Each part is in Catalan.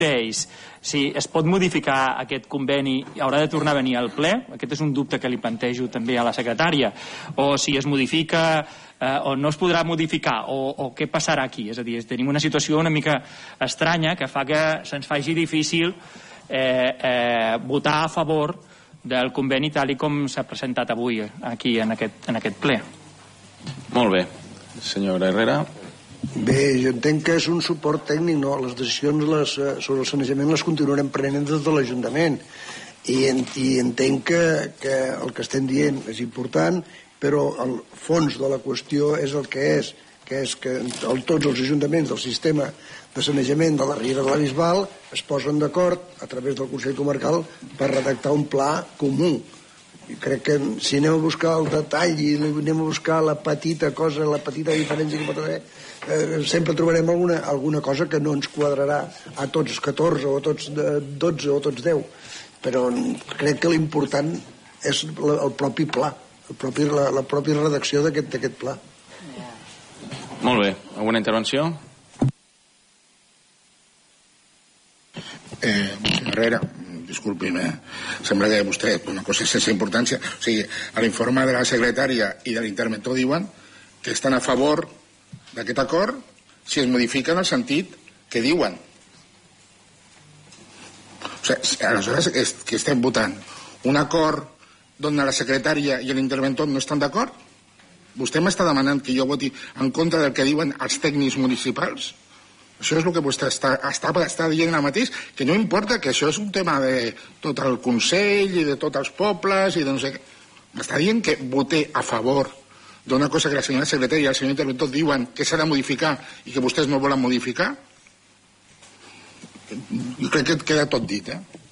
si es pot modificar aquest conveni, haurà de tornar a venir al ple? Aquest és un dubte que li plantejo també a la secretària. O si es modifica o no es podrà modificar, o què passarà aquí? És a dir, tenim una situació una mica estranya que fa que se'ns faci difícil votar a favor del conveni tal com s'ha presentat avui aquí en aquest ple. Molt bé. Senyora Herrera. Bé, jo entenc que és un suport tècnic, no? Les decisions sobre el sanejament les continuarem prenent des de l'Ajuntament i entenc que el que estem dient és important, però el fons de la qüestió és el que és que tots els ajuntaments del sistema de sanejament de la Riera de la Bisbal es posen d'acord a través del Consell Comarcal per redactar un pla comú. I crec que si anem a buscar el detall i anem a buscar la petita cosa, la petita diferència que pot haver, sempre trobarem alguna cosa que no ens quadrarà a tots 14 o a tots 12 o a tots 10, però crec que l'important és el propi pla, la pròpia redacció d'aquest pla. Molt bé, alguna intervenció? Herrera, disculpi'm, sembla que vostè una cosa sense importància. O sigui, a l'informe de la secretària i de l'interventor diuen que estan a favor d'aquest acord si es modifica en el sentit que diuen. O sigui, aleshores que estem votant un acord on la secretària i l'interventor no estan d'acord? Vostè m'està demanant que jo voti en contra del que diuen els tècnics municipals? Això és el que vostè està dient ara mateix, que no importa, que això és un tema de tot el Consell i de tots els pobles i de no sé què. M'està dient que voté a favor d'una cosa que la senyora secretària i el senyor interventor diuen que s'ha de modificar i que vostès no volen modificar? Jo crec que queda tot dit,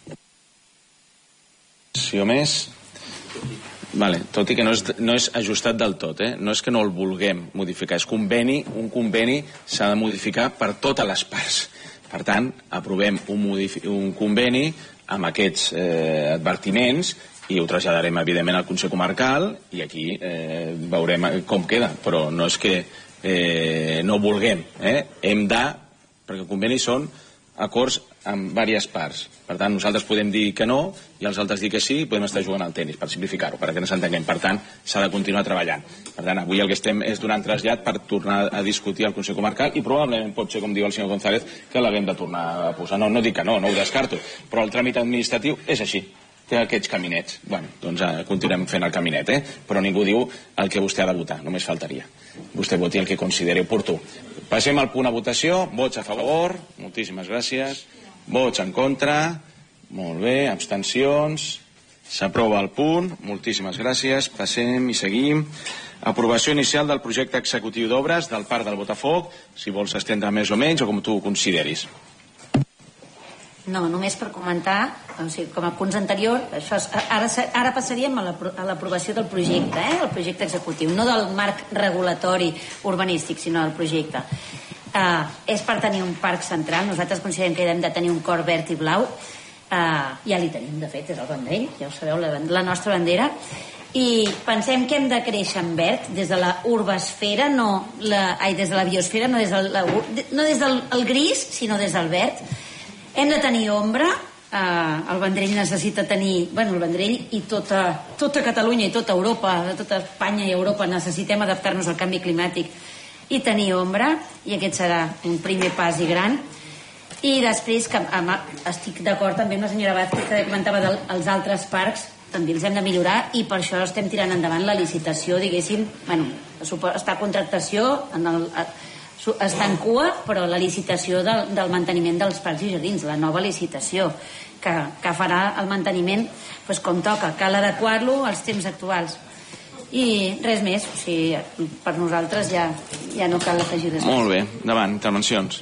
Sí o més? Vale, tot i que no és ajustat del tot, no és que no el vulguem modificar, és un conveni s'ha de modificar per totes les parts. Per tant, aprovem un conveni amb aquests advertiments i ho traslladarem evidentment al Consell Comarcal i aquí veurem com queda, però no és que no vulguem, hem de, perquè el conveni són acords amb diverses parts. Per tant, nosaltres podem dir que no i els altres dir que sí i podem estar jugant al tenis, per simplificar-ho, perquè ens entenguem. Per tant, s'ha de continuar treballant. Per tant, avui el que estem és donant trasllat per tornar a discutir al Consell Comarcal i probablement pot ser, com diu el senyor González, que l'haguem de tornar a posar. No dic que no ho descarto, però el tràmit administratiu és així. Té aquests caminets. Bueno, doncs continuem fent el caminet, però ningú diu el que vostè ha de votar, només faltaria. Vostè voti el que consideri oportú. Passem al punt a votació. Vots a favor, moltíssimes gràcies. Vots en contra, molt bé, abstencions. S'aprova el punt, moltíssimes gràcies. Passem i seguim. Aprovació inicial del projecte executiu d'obres del Parc del Botafoc, si vols estendre més o menys o com tu ho consideris. No, només per comentar, o sigui, com a punts anteriors, ara passaríem a l'aprovació del projecte, el projecte executiu, no del marc regulatori urbanístic, sinó del projecte. És per tenir un parc central, nosaltres considerem que hem de tenir un cor verd i blau, ja li tenim, de fet, és el Vendrell, ja ho sabeu, la nostra bandera, i pensem que hem de créixer en verd des de la urbesfera, des de la biosfera, no des del gris, sinó des del verd. Hem de tenir ombra, el Vendrell necessita tenir, el Vendrell i tota Catalunya i tota Europa, tota Espanya i Europa necessitem adaptar-nos al canvi climàtic i tenir ombra, i aquest serà un primer pas i gran. I després, que estic d'acord també amb la senyora Vázquez que comentava dels altres parcs, també els hem de millorar i per això estem tirant endavant la licitació, diguéssim, està a contractació, està en cua, però la licitació del manteniment dels parcs i jardins, la nova licitació que farà el manteniment com toca, cal adequar-lo als temps actuals i res més, o sigui, per nosaltres ja no cal afegir res més. Molt bé, endavant, intervencions.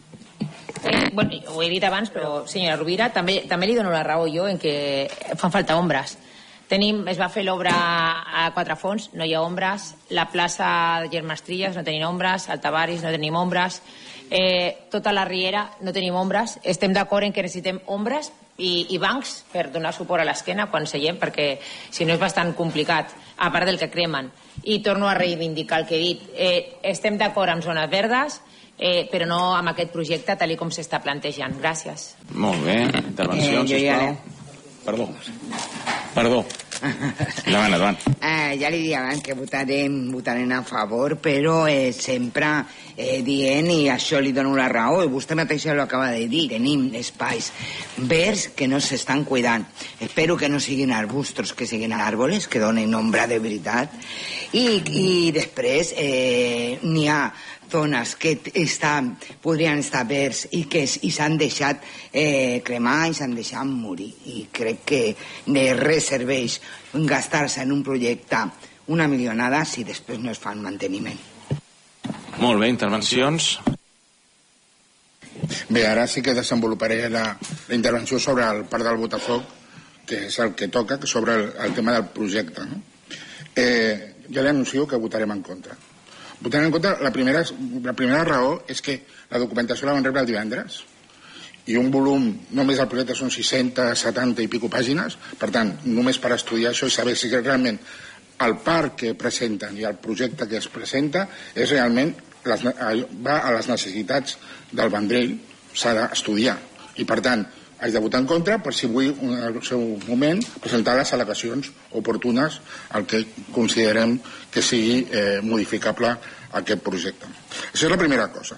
Ho he dit abans, però senyora Rovira, també li dono la raó jo en que fan falta ombres. Es va fer l'obra a Quatrefonts, no hi ha ombres. La plaça de Germastrilles no tenim ombres, al Tavaris no tenim ombres, tota la Riera no tenim ombres. Estem d'acord en que necessitem ombres i bancs per donar suport a l'esquena quan seiem, perquè si no és bastant complicat, a part del que cremen. I torno a reivindicar el que he dit. Estem d'acord amb zones verdes, però no amb aquest projecte tal com s'està plantejant. Gràcies. Molt bé. Intervenció, sisplau. Perdó. Endavant. Ja li dic abans que votarem a favor, però sempre dient, i això li dono la raó, i vostè mateixa ho acaba de dir, tenim espais verds que no s'estan cuidant. Espero que no siguin arbustos, que siguin árboles, que donen ombra de veritat. I després n'hi ha zones que podrien estar verds i s'han deixat cremar i s'han deixat morir. I crec que de res serveix gastar-se en un projecte una milionada si després no es fa el manteniment. Molt bé, intervencions. Bé, ara sí que desenvoluparé la intervenció sobre el parc del Botafoc, que és el que toca, sobre el tema del projecte. No? Ja li anuncio que votarem en contra. Votarem en contra, la primera raó és que la documentació la van rebre el divendres i un volum, només el projecte són 670 i pico pàgines, per tant, només per estudiar això i saber si realment el parc que presenten i el projecte que es presenta és realment va a les necessitats del Vendrell, s'ha d'estudiar. I per tant, haig de votar en contra per si vull en el seu moment presentar les al·legacions oportunes al que considerem que sigui modificable aquest projecte. Això és la primera cosa.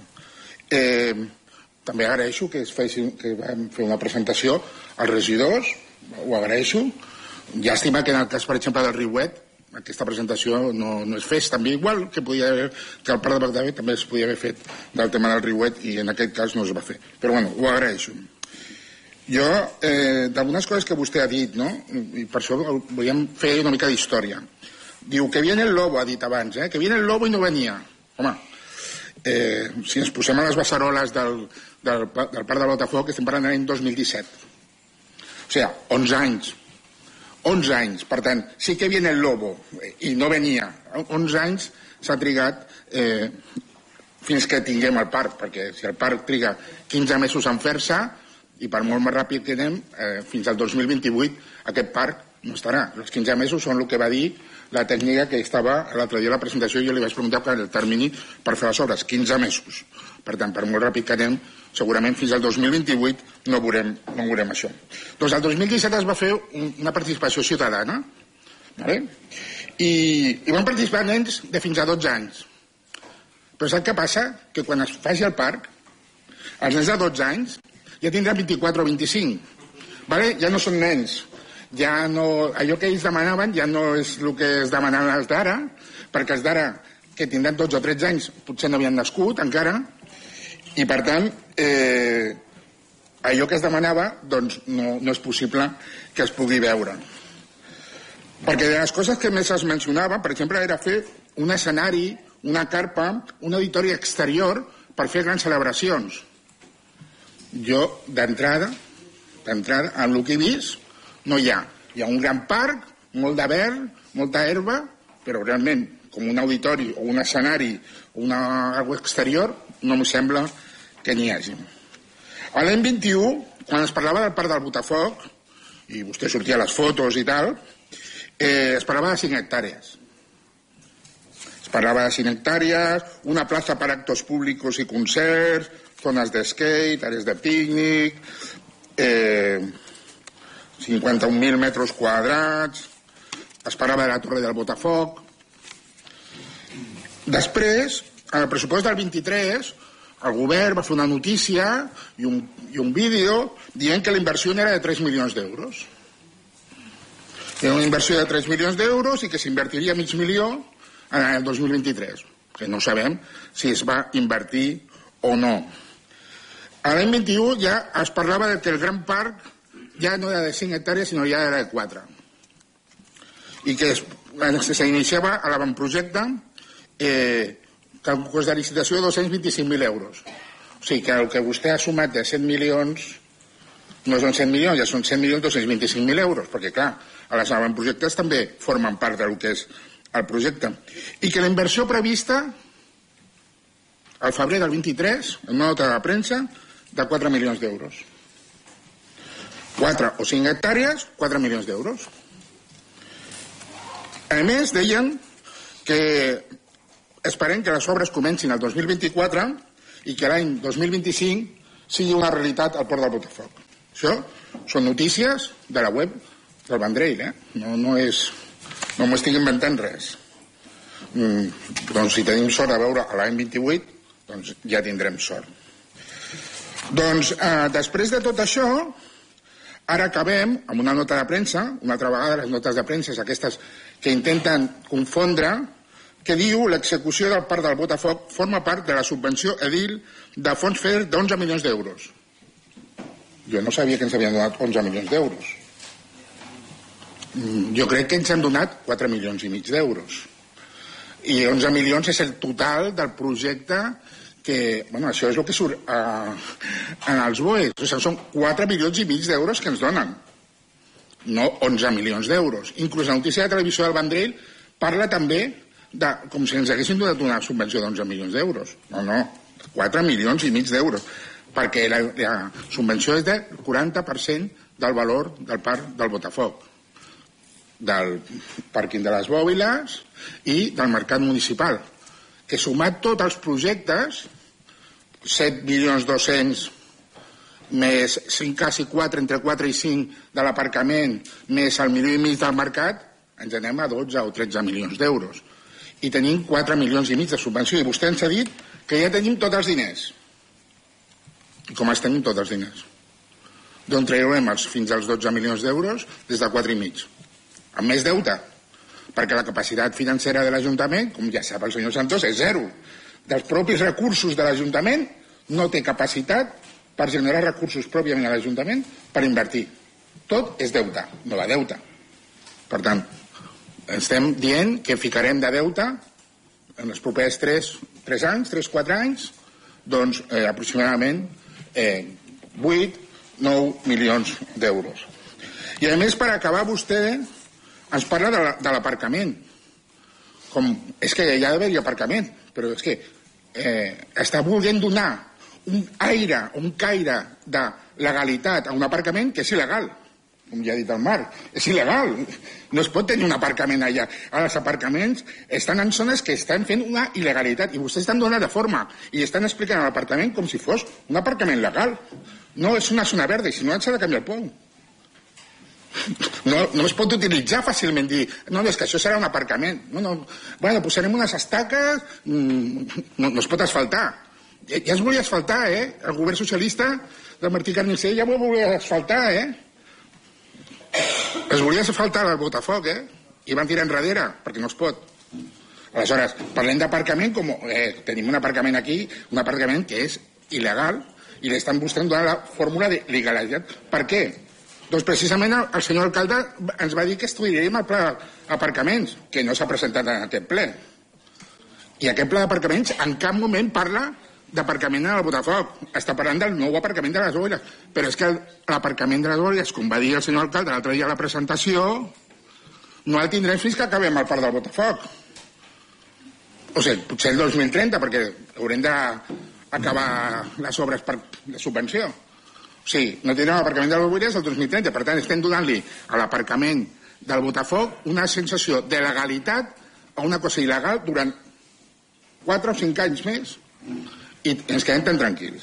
També agraeixo que vam fer una presentació als regidors, ho agraeixo. Llàstima que en el cas, per exemple, del Riuet, aquesta presentació no es fes també igual que el Parc de Bagdad també es podia haver fet del tema del Riuet i en aquest cas no es va fer. Però bueno, ho agraeixo. Jo, d'algunes coses que vostè ha dit, no? I per això volíem fer una mica d'història. Diu que viene el lobo, ha dit abans, que viene el lobo i no venia. Home, si ens posem a les beceroles del Parc del Botafoc, estem parlant de l'any 2017. O sigui, 11 anys. 11 anys. Per tant, sí que viene el lobo i no venia. 11 anys s'ha trigat fins que tinguem el parc, perquè si el parc triga 15 mesos en fer-se, i per molt més ràpid que anem, fins al 2028 aquest parc no estarà. Els 15 mesos són el que va dir la tècnica que estava l'altre dia a la presentació i jo li vaig preguntar per el termini per fer les obres, 15 mesos. Per tant, per molt ràpid que anem, segurament fins al 2028 no veurem això. Doncs el 2017 es va fer una participació ciutadana, ¿vale? I van participar nens de fins a 12 anys. Però sap què passa? Que quan es faci el parc, els nens de 12 anys ja tindran 24 o 25. ¿Vale? Ja no són nens. Ja no, allò que ells demanaven ja no és el que es demanaven els d'ara, perquè els d'ara, que tindran 12 o 13 anys, potser no havien nascut encara, i per tant, allò que es demanava doncs no és possible que es pugui veure. Perquè de les coses que més es mencionava, per exemple, era fer un escenari, una carpa, un auditori exterior per fer grans celebracions. Jo, d'entrada, amb el que he vist, no hi ha. Hi ha un gran parc, molt de verd, molta herba, però realment, com un auditori o un escenari o una cosa exterior, no em sembla que n'hi hagi. A l'any 21, quan es parlava del Parc del Botafoc, i vostè sortia a les fotos i tal, es parlava de 5 hectàrees. Es parlava de 5 hectàrees, una plaça per actos públicos i concerts, zones de skate, àrees de pícnic, 51.000 metres quadrats, es parlava de la Torre del Botafoc. Després, en el pressupost del 23, el govern va fer una notícia i un vídeo dient que la inversió era de 3 milions d'euros. Era una inversió de 3 milions d'euros i que s'invertiria mig milió en el 2023, que no sabem si es va invertir o no. A l'any 21 ja es parlava de que el gran parc ja no era de 5 hectàrees, sinó ja era de 4. I que s'iniciava a l'avantprojecte que el cost de licitació de 225.000 euros. O sigui que el que vostè ha sumat de 100 milions no són 100 milions, ja són 100.225.000 euros, perquè clar, a les avantprojectes també formen part del que és el projecte. I que la inversió prevista al febrer del 23, en una nota de la premsa, de 4 milions d'euros. 4 o 5 hectàrees, 4 milions d'euros. A més, deien que esperem que les obres comencin el 2024 i que l'any 2025 sigui una realitat al port del Botafoc. Això són notícies de la web del Vendrell, no m'ho estic inventant res. Doncs si tenim sort de veure l'any 28, doncs ja tindrem sort. Doncs després de tot això, ara acabem amb una nota de premsa, una altra vegada les notes de premsa aquestes que intenten confondre, que diu l'execució del parc del Botafoc forma part de la subvenció edil de fons FEDER d'11 milions d'euros. Jo no sabia que ens havien donat 11 milions d'euros. Jo crec que ens han donat 4 milions i mig d'euros. I 11 milions és el total del projecte que, bueno, això és el que surt en els BOE. O sigui, són 4 milions i mig d'euros que ens donen, no 11 milions d'euros. Inclús la notícia de televisió del Vendrell parla també de, com si ens haguessin donat una subvenció d'11 milions d'euros. No, 4 milions i mig d'euros, perquè la subvenció és del 40% del valor del parc del Botafoc, del pàrquing de les Bòbiles i del mercat municipal, que sumat tots els projectes, 7.200.000 més 5, quasi 4, entre 4 i 5 de l'aparcament, més el 1,5 milió del mercat, ens anem a 12 o 13 milions d'euros. I tenim 4 milions i mig de subvenció. I vostè ens ha dit que ja tenim tots els diners. I com els tenim tots els diners? D'on traurem fins als 12 milions d'euros? Des de 4 i mig. Amb més deute. Perquè la capacitat financera de l'Ajuntament, com ja sap el senyor Santos, és zero. Dels propis recursos de l'Ajuntament no té capacitat per generar recursos pròpiament a l'Ajuntament per invertir. Tot és deute, no va deute. Per tant, estem dient que ficarem de deute en els propers 3 anys, 3-4 anys, doncs aproximadament 8-9 milions d'euros. I a més, per acabar, vostè ens parla de l'aparcament. És que ja ha d'haver-hi aparcament, però és que està volent donar un aire, un caire de legalitat a un aparcament que és il·legal. Com ja ha dit el Marc, és il·legal. No es pot tenir un aparcament allà. Ara, els aparcaments estan en zones que estan fent una il·legalitat i vostès estan donant de forma i estan explicant l'aparcament com si fos un aparcament legal. No és una zona verda i si no s'ha de canviar el pont. No es pot utilitzar fàcilment dir no, és que això serà un aparcament. Bueno, posarem unes estaques, no es pot asfaltar. Ja es volia asfaltar, el govern socialista de Martí Carnicer ja ho volia asfaltar, es volia asfaltar el Botafoc, i van tirar enrere, perquè no es pot. Aleshores, parlem d'aparcament com tenim un aparcament aquí, un aparcament que és il·legal, i l'estan buscant donar la fórmula de legalitat. Per què? Doncs precisament el senyor alcalde ens va dir que estudiaríem el pla d'aparcaments, que no s'ha presentat en aquest ple. I aquest pla d'aparcaments en cap moment parla d'aparcament al Botafoc. Està parlant del nou aparcament de les Bòbiles. Però és que l'aparcament de les Bòbiles, com va dir el senyor alcalde l'altre dia a la presentació, no el tindrem fins que acabem el parc del Botafoc. O sigui, potser el 2030, perquè haurem d'acabar les obres de subvenció. O sigui, no tindrem l'aparcament de les Bòbiles el 2030. Per tant, estem donant-li a l'aparcament del Botafoc una sensació de legalitat a una cosa il·legal durant 4 o 5 anys més. I ens quedem tan tranquils.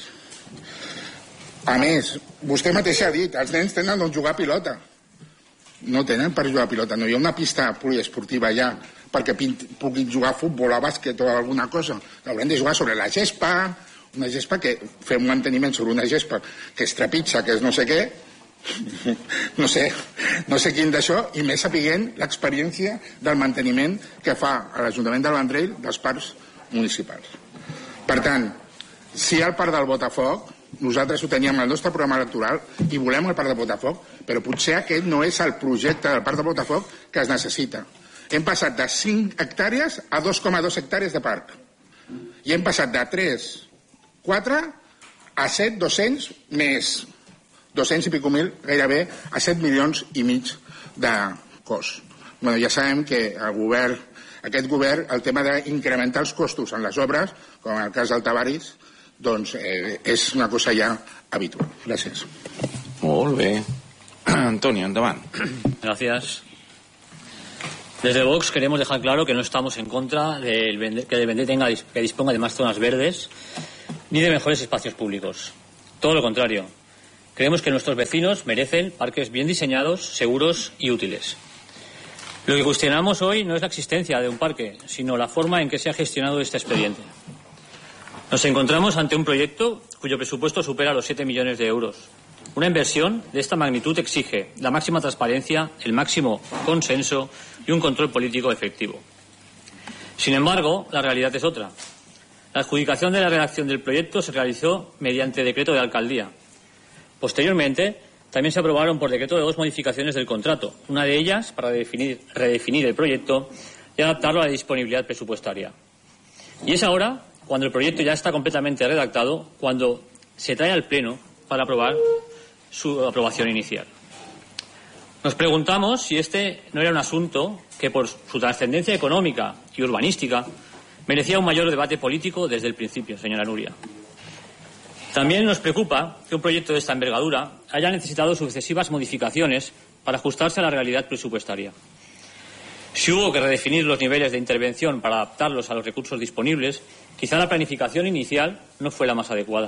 A més, vostè mateix ha dit, els nens tenen on jugar a pilota. No tenen per jugar a pilota, no hi ha una pista poliesportiva allà perquè puguin jugar a futbol, a bàsquet o alguna cosa. Haurem de jugar sobre la gespa, una gespa que fem un manteniment sobre una gespa que es trepitja, que és no sé què, no sé quin d'això, i més sapiguent l'experiència del manteniment que fa a l'Ajuntament del Vendrell dels parcs municipals. Per tant, si el parc del Botafoc, nosaltres ho teníem al nostre programa electoral i volem el parc del Botafoc, però potser aquest no és el projecte del parc del Botafoc que es necessita. Hem passat de 5 hectàrees a 2,2 hectàrees de parc. I hem passat de 3, 4 a 7, 200 més 200 i pico mil, gairebé a 7 milions i mig de cost. Bueno, ja sabem que aquest govern, el tema d'incrementar els costos en les obres, com en el cas del Tavaris, doncs és una cosa ja habitual. Gràcies. Molt bé. Antonio, endavant. Gracias. Desde Vox queremos dejar claro que no estamos en contra de que el Vendrell que disponga de más zonas verdes, ni de mejores espacios públicos. Todo lo contrario. Creemos que nuestros vecinos merecen parques bien diseñados, seguros y útiles. Lo que cuestionamos hoy no es la existencia de un parque, sino la forma en que se ha gestionado este expediente. Nos encontramos ante un proyecto cuyo presupuesto supera los 7 millones de euros. Una inversión de esta magnitud exige la máxima transparencia, el máximo consenso y un control político efectivo. Sin embargo, la realidad es otra. La adjudicación de la redacción del proyecto se realizó mediante decreto de alcaldía. Posteriormente, también se aprobaron por decreto 2 modificaciones del contrato, una de ellas para redefinir el proyecto y adaptarlo a la disponibilidad presupuestaria. Y es ahora, cuando el proyecto ya está completamente redactado, cuando se trae al Pleno para aprobar su aprobación inicial. Nos preguntamos si este no era un asunto que, por su trascendencia económica y urbanística, merecía un mayor debate político desde el principio, señora Nuria. También nos preocupa que un proyecto de esta envergadura haya necesitado sucesivas modificaciones para ajustarse a la realidad presupuestaria. Si hubo que redefinir los niveles de intervención para adaptarlos a los recursos disponibles, quizá la planificación inicial no fue la más adecuada.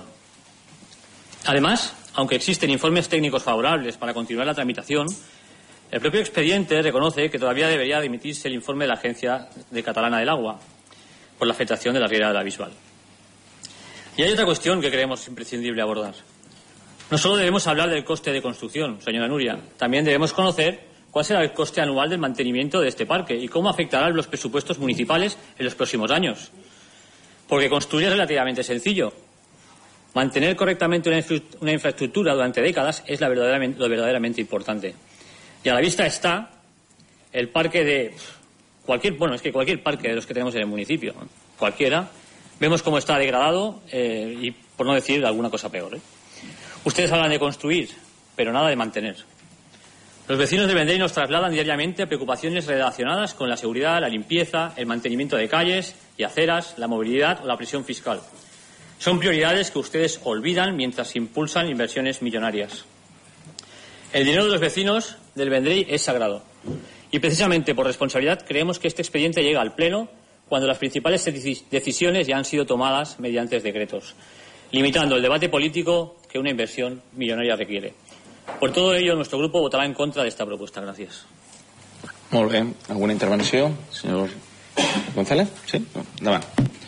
Además, aunque existen informes técnicos favorables para continuar la tramitación, el propio expediente reconoce que todavía debería de emitirse el informe de la Agencia Catalana del Agua por la afectación de la riera de la Bisbal. Y hay otra cuestión que creemos imprescindible abordar. No solo debemos hablar del coste de construcción, señora Nuria, también debemos conocer cuál será el coste anual del mantenimiento de este parque y cómo afectará los presupuestos municipales en los próximos años. Porque construir es relativamente sencillo. Mantener correctamente una infraestructura durante décadas es lo verdaderamente importante. Y a la vista está el parque de cualquier parque de los que tenemos en el municipio, cualquiera. Vemos cómo está degradado y, por no decir alguna cosa peor. Ustedes hablan de construir, pero nada de mantener. Los vecinos de Vendrell nos trasladan diariamente preocupaciones relacionadas con la seguridad, la limpieza, el mantenimiento de calles y aceras, la movilidad o la presión fiscal. Son prioridades que ustedes olvidan mientras impulsan inversiones millonarias. El dinero de los vecinos del Vendrell es sagrado. Y precisamente por responsabilidad creemos que este expediente llega al Pleno cuando las principales decisiones ya han sido tomadas mediante decretos, limitando el debate político que una inversión millonaria requiere. Por todo ello, nuestro grupo votará en contra de esta propuesta. Gràcies. Molt bé. Alguna intervenció? Senyor González? Sí? Endavant.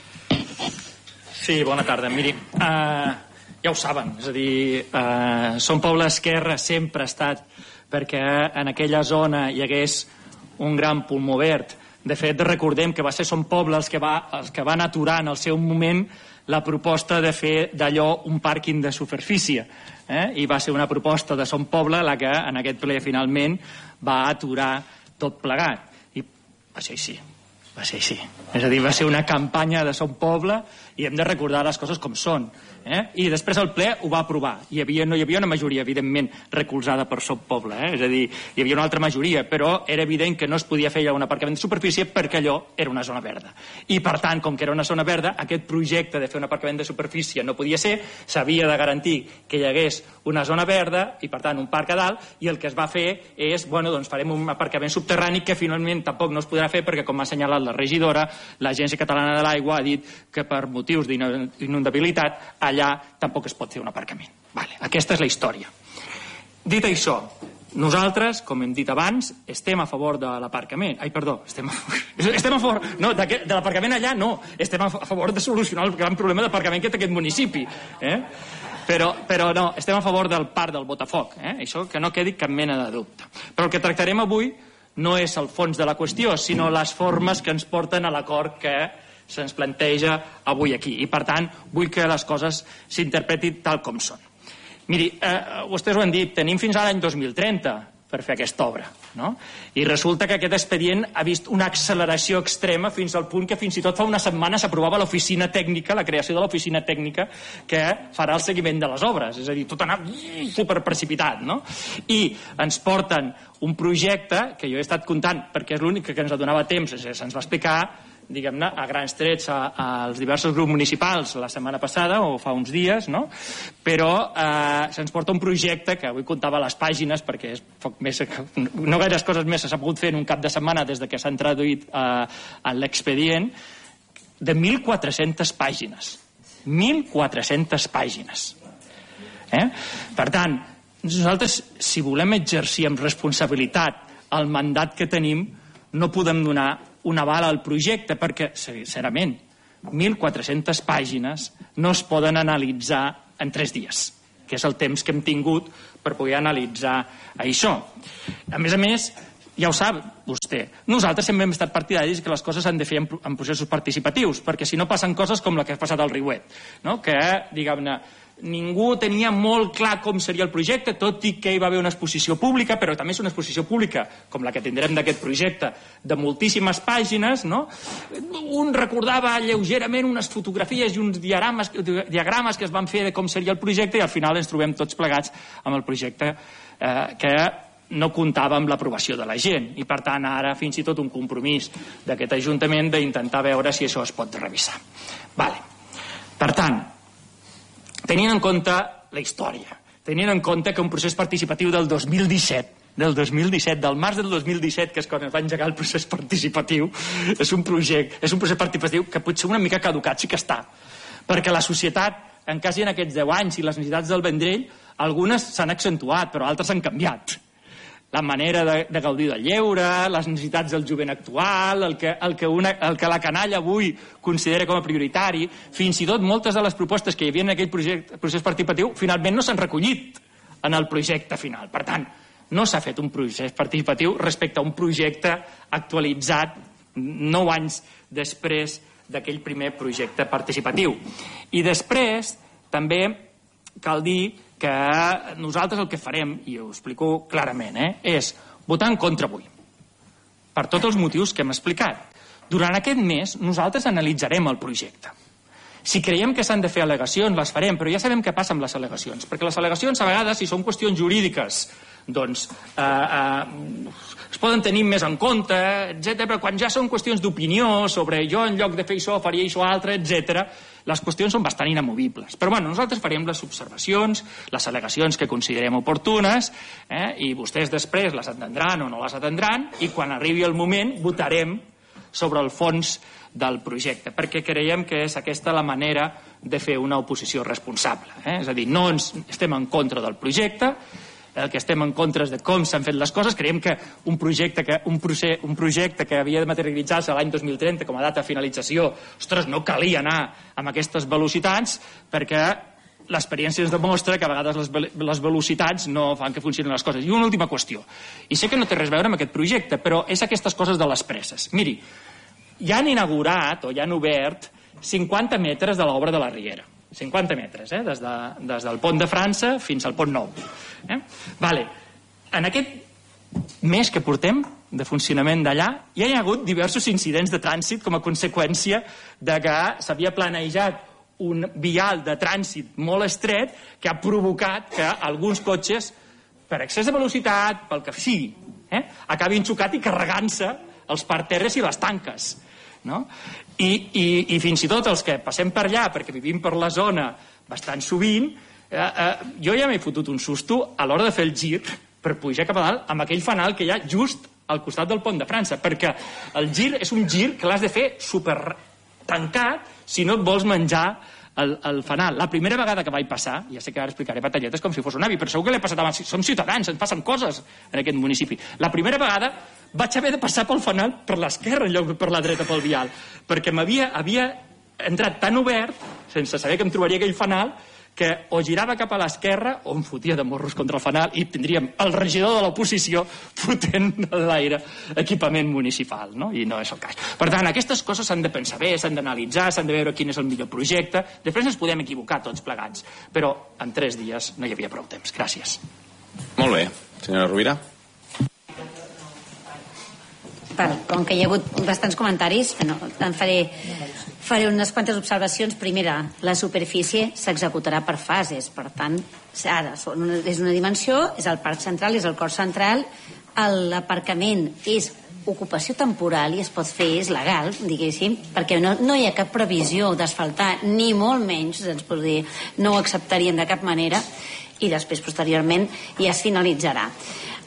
Sí, bona tarda. Miri, ja ho saben, és a dir, Som Poble Esquerra sempre ha estat perquè en aquella zona hi hagués un gran pulmó verd. De fet, recordem que va ser Som Poble els que van aturar en el seu moment la proposta de fer d'allò un pàrquing de superfície. I va ser una proposta de Som Poble la que en aquest ple finalment va aturar tot plegat. I va ser així. És a dir, va ser una campanya de Som Poble i hem de recordar les coses com són. I després el ple ho va aprovar. No hi havia una majoria, evidentment, recolzada per Som Poble. És a dir, hi havia una altra majoria, però era evident que no es podia fer allò un aparcament de superfície perquè allò era una zona verda. I, per tant, com que era una zona verda, aquest projecte de fer un aparcament de superfície no podia ser, s'havia de garantir que hi hagués una zona verda i, per tant, un parc a dalt, i el que es va fer és, doncs farem un aparcament subterrani que finalment tampoc no es podrà fer perquè, com ha assenyalat la regidora, l'Agència Catalana de l'Aigua ha dit que per motius d'inundabilitat allà tampoc es pot fer un aparcament. Aquesta és la història. Dit això, nosaltres, com hem dit abans, estem a favor de l'aparcament. Estem a favor... No, de l'aparcament allà no. Estem a favor de solucionar el gran problema d'aparcament que té aquest municipi. Però no, estem a favor del parc del Botafoc. Això que no quedi cap mena de dubte. Però el que tractarem avui no és el fons de la qüestió, sinó les formes que ens porten a l'acord que se'ns planteja avui aquí. I, per tant, vull que les coses s'interpretin tal com són. Miri, vostès ho han dit, tenim fins a l'any 2030 per fer aquesta obra, no? I resulta que aquest expedient ha vist una acceleració extrema fins al punt que fins i tot fa una setmana s'aprovava l'oficina tècnica, la creació de l'oficina tècnica que farà el seguiment de les obres. És a dir, tot ha anat superprecipitat, no? I ens porten un projecte que jo he estat comptant perquè és l'únic que ens donava temps, se'ns va explicar diguem-ne, a grans trets als diversos grups municipals la setmana passada o fa uns dies, no? Però se'ns porta un projecte que avui comptava les pàgines perquè és poc més, no gaires coses més s'ha pogut fer en un cap de setmana des que s'han traduït en l'expedient, de 1.400 pàgines. 1.400 pàgines. Per tant, nosaltres, si volem exercir amb responsabilitat el mandat que tenim, no podem donar un aval al projecte, perquè, sincerament, 1.400 pàgines no es poden analitzar en 3 dies, que és el temps que hem tingut per poder analitzar això. A més, ja ho sap vostè, nosaltres sempre hem estat partidaris que les coses s'han de fer en processos participatius, perquè si no passen coses com la que ha passat al Riuet, no? Que, diguem-ne, ningú tenia molt clar com seria el projecte, tot i que hi va haver una exposició pública, però també és una exposició pública, com la que tindrem d'aquest projecte, de moltíssimes pàgines, no? Un recordava lleugerament unes fotografies i uns diagrames que es van fer de com seria el projecte, i al final ens trobem tots plegats amb el projecte que no comptava amb l'aprovació de la gent, i per tant ara fins i tot un compromís d'aquest Ajuntament d'intentar veure si això es pot revisar. Per tant, tenint en compte la història, tenint en compte que un procés participatiu del 2017, del març del 2017, que és quan es va engegar el procés participatiu, és un procés participatiu que potser una mica caducat sí que està, perquè la societat, en quasi en aquests 10 anys, i les necessitats del Vendrell, algunes s'han accentuat, però altres han canviat. La manera de gaudir del lleure, les necessitats del jovent actual, el que la canalla avui considera com a prioritari, fins i tot moltes de les propostes que hi havia en aquell procés participatiu finalment no s'han recollit en el projecte final. Per tant, no s'ha fet un procés participatiu respecte a un projecte actualitzat 9 anys després d'aquell primer projecte participatiu. I després també cal dir que nosaltres el que farem, i ho explico clarament, és votar en contra avui, per tots els motius que hem explicat. Durant aquest mes nosaltres analitzarem el projecte. Si creiem que s'han de fer al·legacions, les farem, però ja sabem què passa amb les al·legacions, perquè les al·legacions a vegades, si són qüestions jurídiques, doncs es poden tenir més en compte, etc. Però quan ja són qüestions d'opinió sobre jo en lloc de fer això faria això altre, etc., les qüestions són bastant inamovibles. Però bueno, nosaltres farem les observacions, les al·legacions que considerem oportunes, i vostès després les atendran o no les atendran, i quan arribi el moment votarem sobre el fons del projecte, perquè creiem que és aquesta la manera de fer una oposició responsable. És a dir, no estem en contra del projecte, el que estem en contra és de com s'han fet les coses. Creiem que un projecte que havia de materialitzar-se l'any 2030 com a data de finalització, ostres, no calia anar amb aquestes velocitats, perquè l'experiència ens demostra que a vegades les velocitats no fan que funcionin les coses. I una última qüestió, i sé que no té res a veure amb aquest projecte, però és aquestes coses de les presses. Miri, ja han inaugurat o ja han obert 50 metres de l'obra de la Riera. 50 metres, des del pont de França fins al pont Nou. En aquest mes que portem de funcionament d'allà, ja hi ha hagut diversos incidents de trànsit com a conseqüència de que s'havia planejat un vial de trànsit molt estret que ha provocat que alguns cotxes, per excés de velocitat, pel que sigui, acabin xocat i carregant-se els parterres i les tanques. I fins i tot els que passem per allà, perquè vivim per la zona bastant sovint, jo ja m'he fotut un susto a l'hora de fer el gir per pujar cap a dalt amb aquell fanal que hi ha just al costat del pont de França, perquè el gir és un gir que l'has de fer super tancat si no et vols menjar el fanal. La primera vegada que vaig passar, ja sé que ara explicaré batalletes com si fos un avi, però segur que l'he passat abans. Som ciutadans, ens passen coses en aquest municipi. La primera vegada vaig haver de passar pel fanal per l'esquerra en lloc de per la dreta pel vial, perquè havia entrat tan obert, sense saber que em trobaria aquell fanal, que o girava cap a l'esquerra o em fotia de morros contra el fanal i tindríem el regidor de l'oposició fotent a l'aire equipament municipal, i no és el cas. Per tant, aquestes coses s'han de pensar bé, s'han d'analitzar, s'han de veure quin és el millor projecte. Després ens podem equivocar tots plegats, però en 3 dies no hi havia prou temps. Gràcies. Molt bé. Senyora Rovira. Com que hi ha hagut bastants comentaris, en faré unes quantes observacions. Primera, la superfície s'executarà per fases, per tant, ara és una dimensió, és el parc central, és el cor central, l'aparcament és ocupació temporal i es pot fer, és legal, diguéssim, perquè no hi ha cap previsió d'asfaltar, ni molt menys, no ho acceptaríem de cap manera, i després, posteriorment, ja es finalitzarà.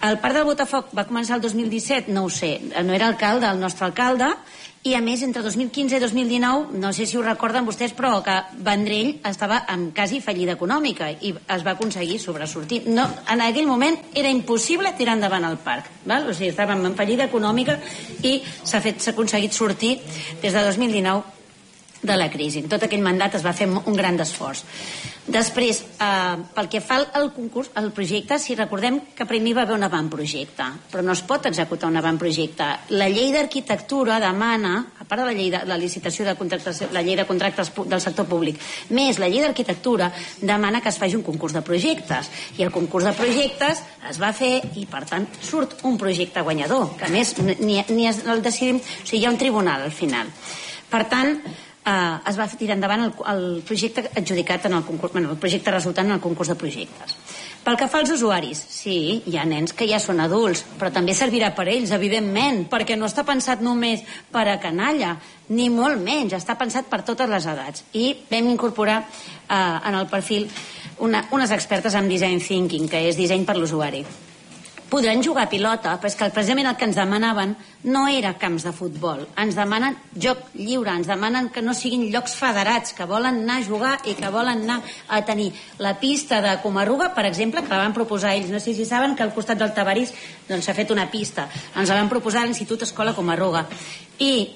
El Parc del Botafoc va començar el 2017, no ho sé, no era alcalde, el nostre alcalde, i a més entre 2015 i 2019, no sé si ho recorden vostès, però que Vendrell estava en quasi fallida econòmica i es va aconseguir sobresortir. No, en aquell moment era impossible tirar endavant el parc, val? O sigui, estàvem en fallida econòmica i s'ha aconseguit sortir des de 2019 de la crisi. En tot aquell mandat es va fer un gran esforç. Després, pel que fa al concurs, al projecte, si recordem que primer va haver un avantprojecte, però no es pot executar un avantprojecte. La llei d'arquitectura demana, a part de la llei de la licitació de contractes, la llei de contractes del sector públic, més la llei d'arquitectura demana que es faci un concurs de projectes. I el concurs de projectes es va fer i, per tant, surt un projecte guanyador, que a més ni el decidim, o sigui, hi ha un tribunal al final. Per tant, es va tirar endavant el projecte adjudicat en el concurs, el projecte resultant en el concurs de projectes. Pel que fa als usuaris, sí, hi ha nens que ja són adults, però també servirà per ells, evidentment, perquè no està pensat només per a canalla, ni molt menys, està pensat per totes les edats. I vam incorporar en el perfil unes expertes en design thinking, que és disseny per l'usuari. Podran jugar a pilota, però és que precisament el que ens demanaven no era camps de futbol. Ens demanen joc lliure, ens demanen que no siguin llocs federats, que volen anar a jugar i que volen anar a tenir la pista de Comarruga, per exemple, que la van proposar ells. No sé si saben que al costat del Tabarís s'ha fet una pista. Ens la van proposar a l'Institut Escola Comarruga. I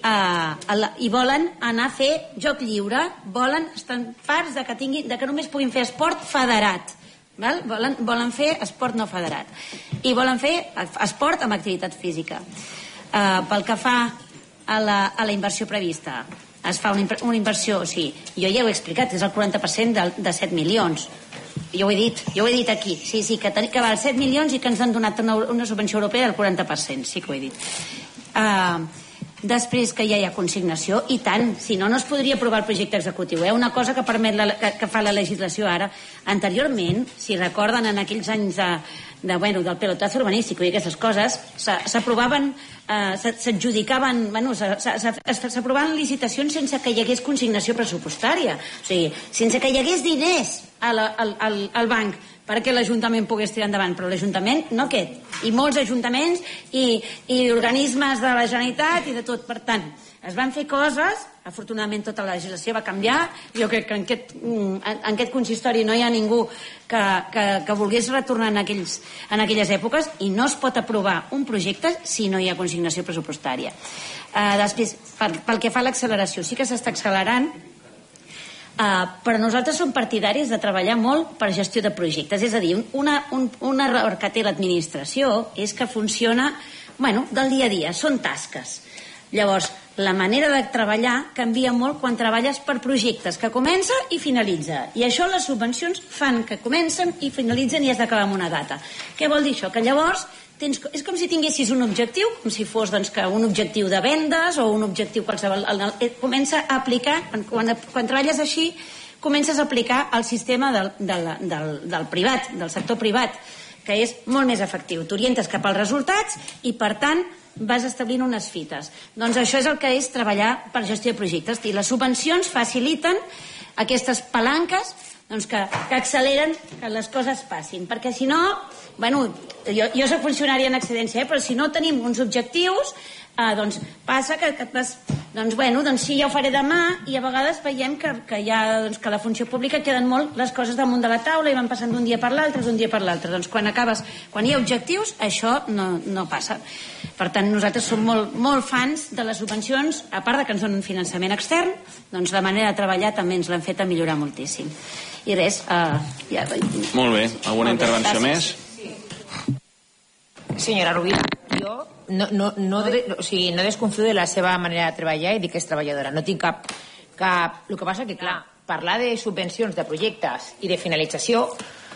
volen anar a fer joc lliure, estan farts que només puguin fer esport federat. Volen fer esport no federat i volen fer esport amb activitat física. Pel que fa a la inversió prevista, es fa una inversió, o sigui, jo ja ho he explicat, és el 40% de 7 milions. Jo ho he dit aquí, sí, que val 7 milions i que ens han donat una subvenció europea del 40%, sí que ho he dit. Després que ja hi ha consignació, i tant, si no, no es podria aprovar el projecte executiu. Una cosa que permet que fa la legislació ara. Anteriorment, si recorden en aquells anys del pelotazo urbanístic i aquestes coses, s'aprovaven, s'adjudicaven, s'aprovaven licitacions sense que hi hagués consignació pressupostària. O sigui, sense que hi hagués diners al banc perquè l'Ajuntament pogués tirar endavant, però l'Ajuntament no aquest, i molts ajuntaments i organismes de la Generalitat i de tot. Per tant, es van fer coses, afortunadament tota la legislació va canviar, jo crec que en aquest consistori no hi ha ningú que volgués retornar en aquelles èpoques, i no es pot aprovar un projecte si no hi ha consignació pressupostària. Després, pel que fa a l'acceleració, sí que s'està accelerant, però nosaltres som partidaris de treballar molt per gestió de projectes. És a dir, un error que té l'administració és que funciona del dia a dia, són tasques. Llavors, la manera de treballar canvia molt quan treballes per projectes que comença i finalitza, i això les subvencions fan que comencen i finalitzen i has d'acabar amb una data. Què vol dir això? Que llavors és com si tinguessis un objectiu, com si fos un objectiu de vendes o un objectiu qualsevol. Comença a aplicar, quan treballes així, comences a aplicar el sistema del privat, del sector privat, que és molt més efectiu. T'orientes cap als resultats i, per tant, vas establint unes fites. Doncs això és el que és treballar per gestió de projectes, i les subvencions faciliten aquestes palanques que acceleren que les coses passin, perquè si no, jo soc funcionària en excedència, però si no tenim uns objectius, doncs passa que sí, ja ho faré demà, i a vegades veiem que la funció pública queden molt les coses damunt de la taula i van passant d'un dia per l'altre, doncs quan hi ha objectius, això no passa. Per tant, nosaltres som molt fans de les subvencions, a part de que ens donen finançament extern, doncs la manera de treballar també ens l'han fet a millorar moltíssim. I res, Molt bé, alguna intervenció més? Senyora Rovira, jo no desconfio de la seva manera de treballar i dic que és treballadora. No tinc cap... El que passa que, clar, parlar de subvencions, de projectes i de finalització...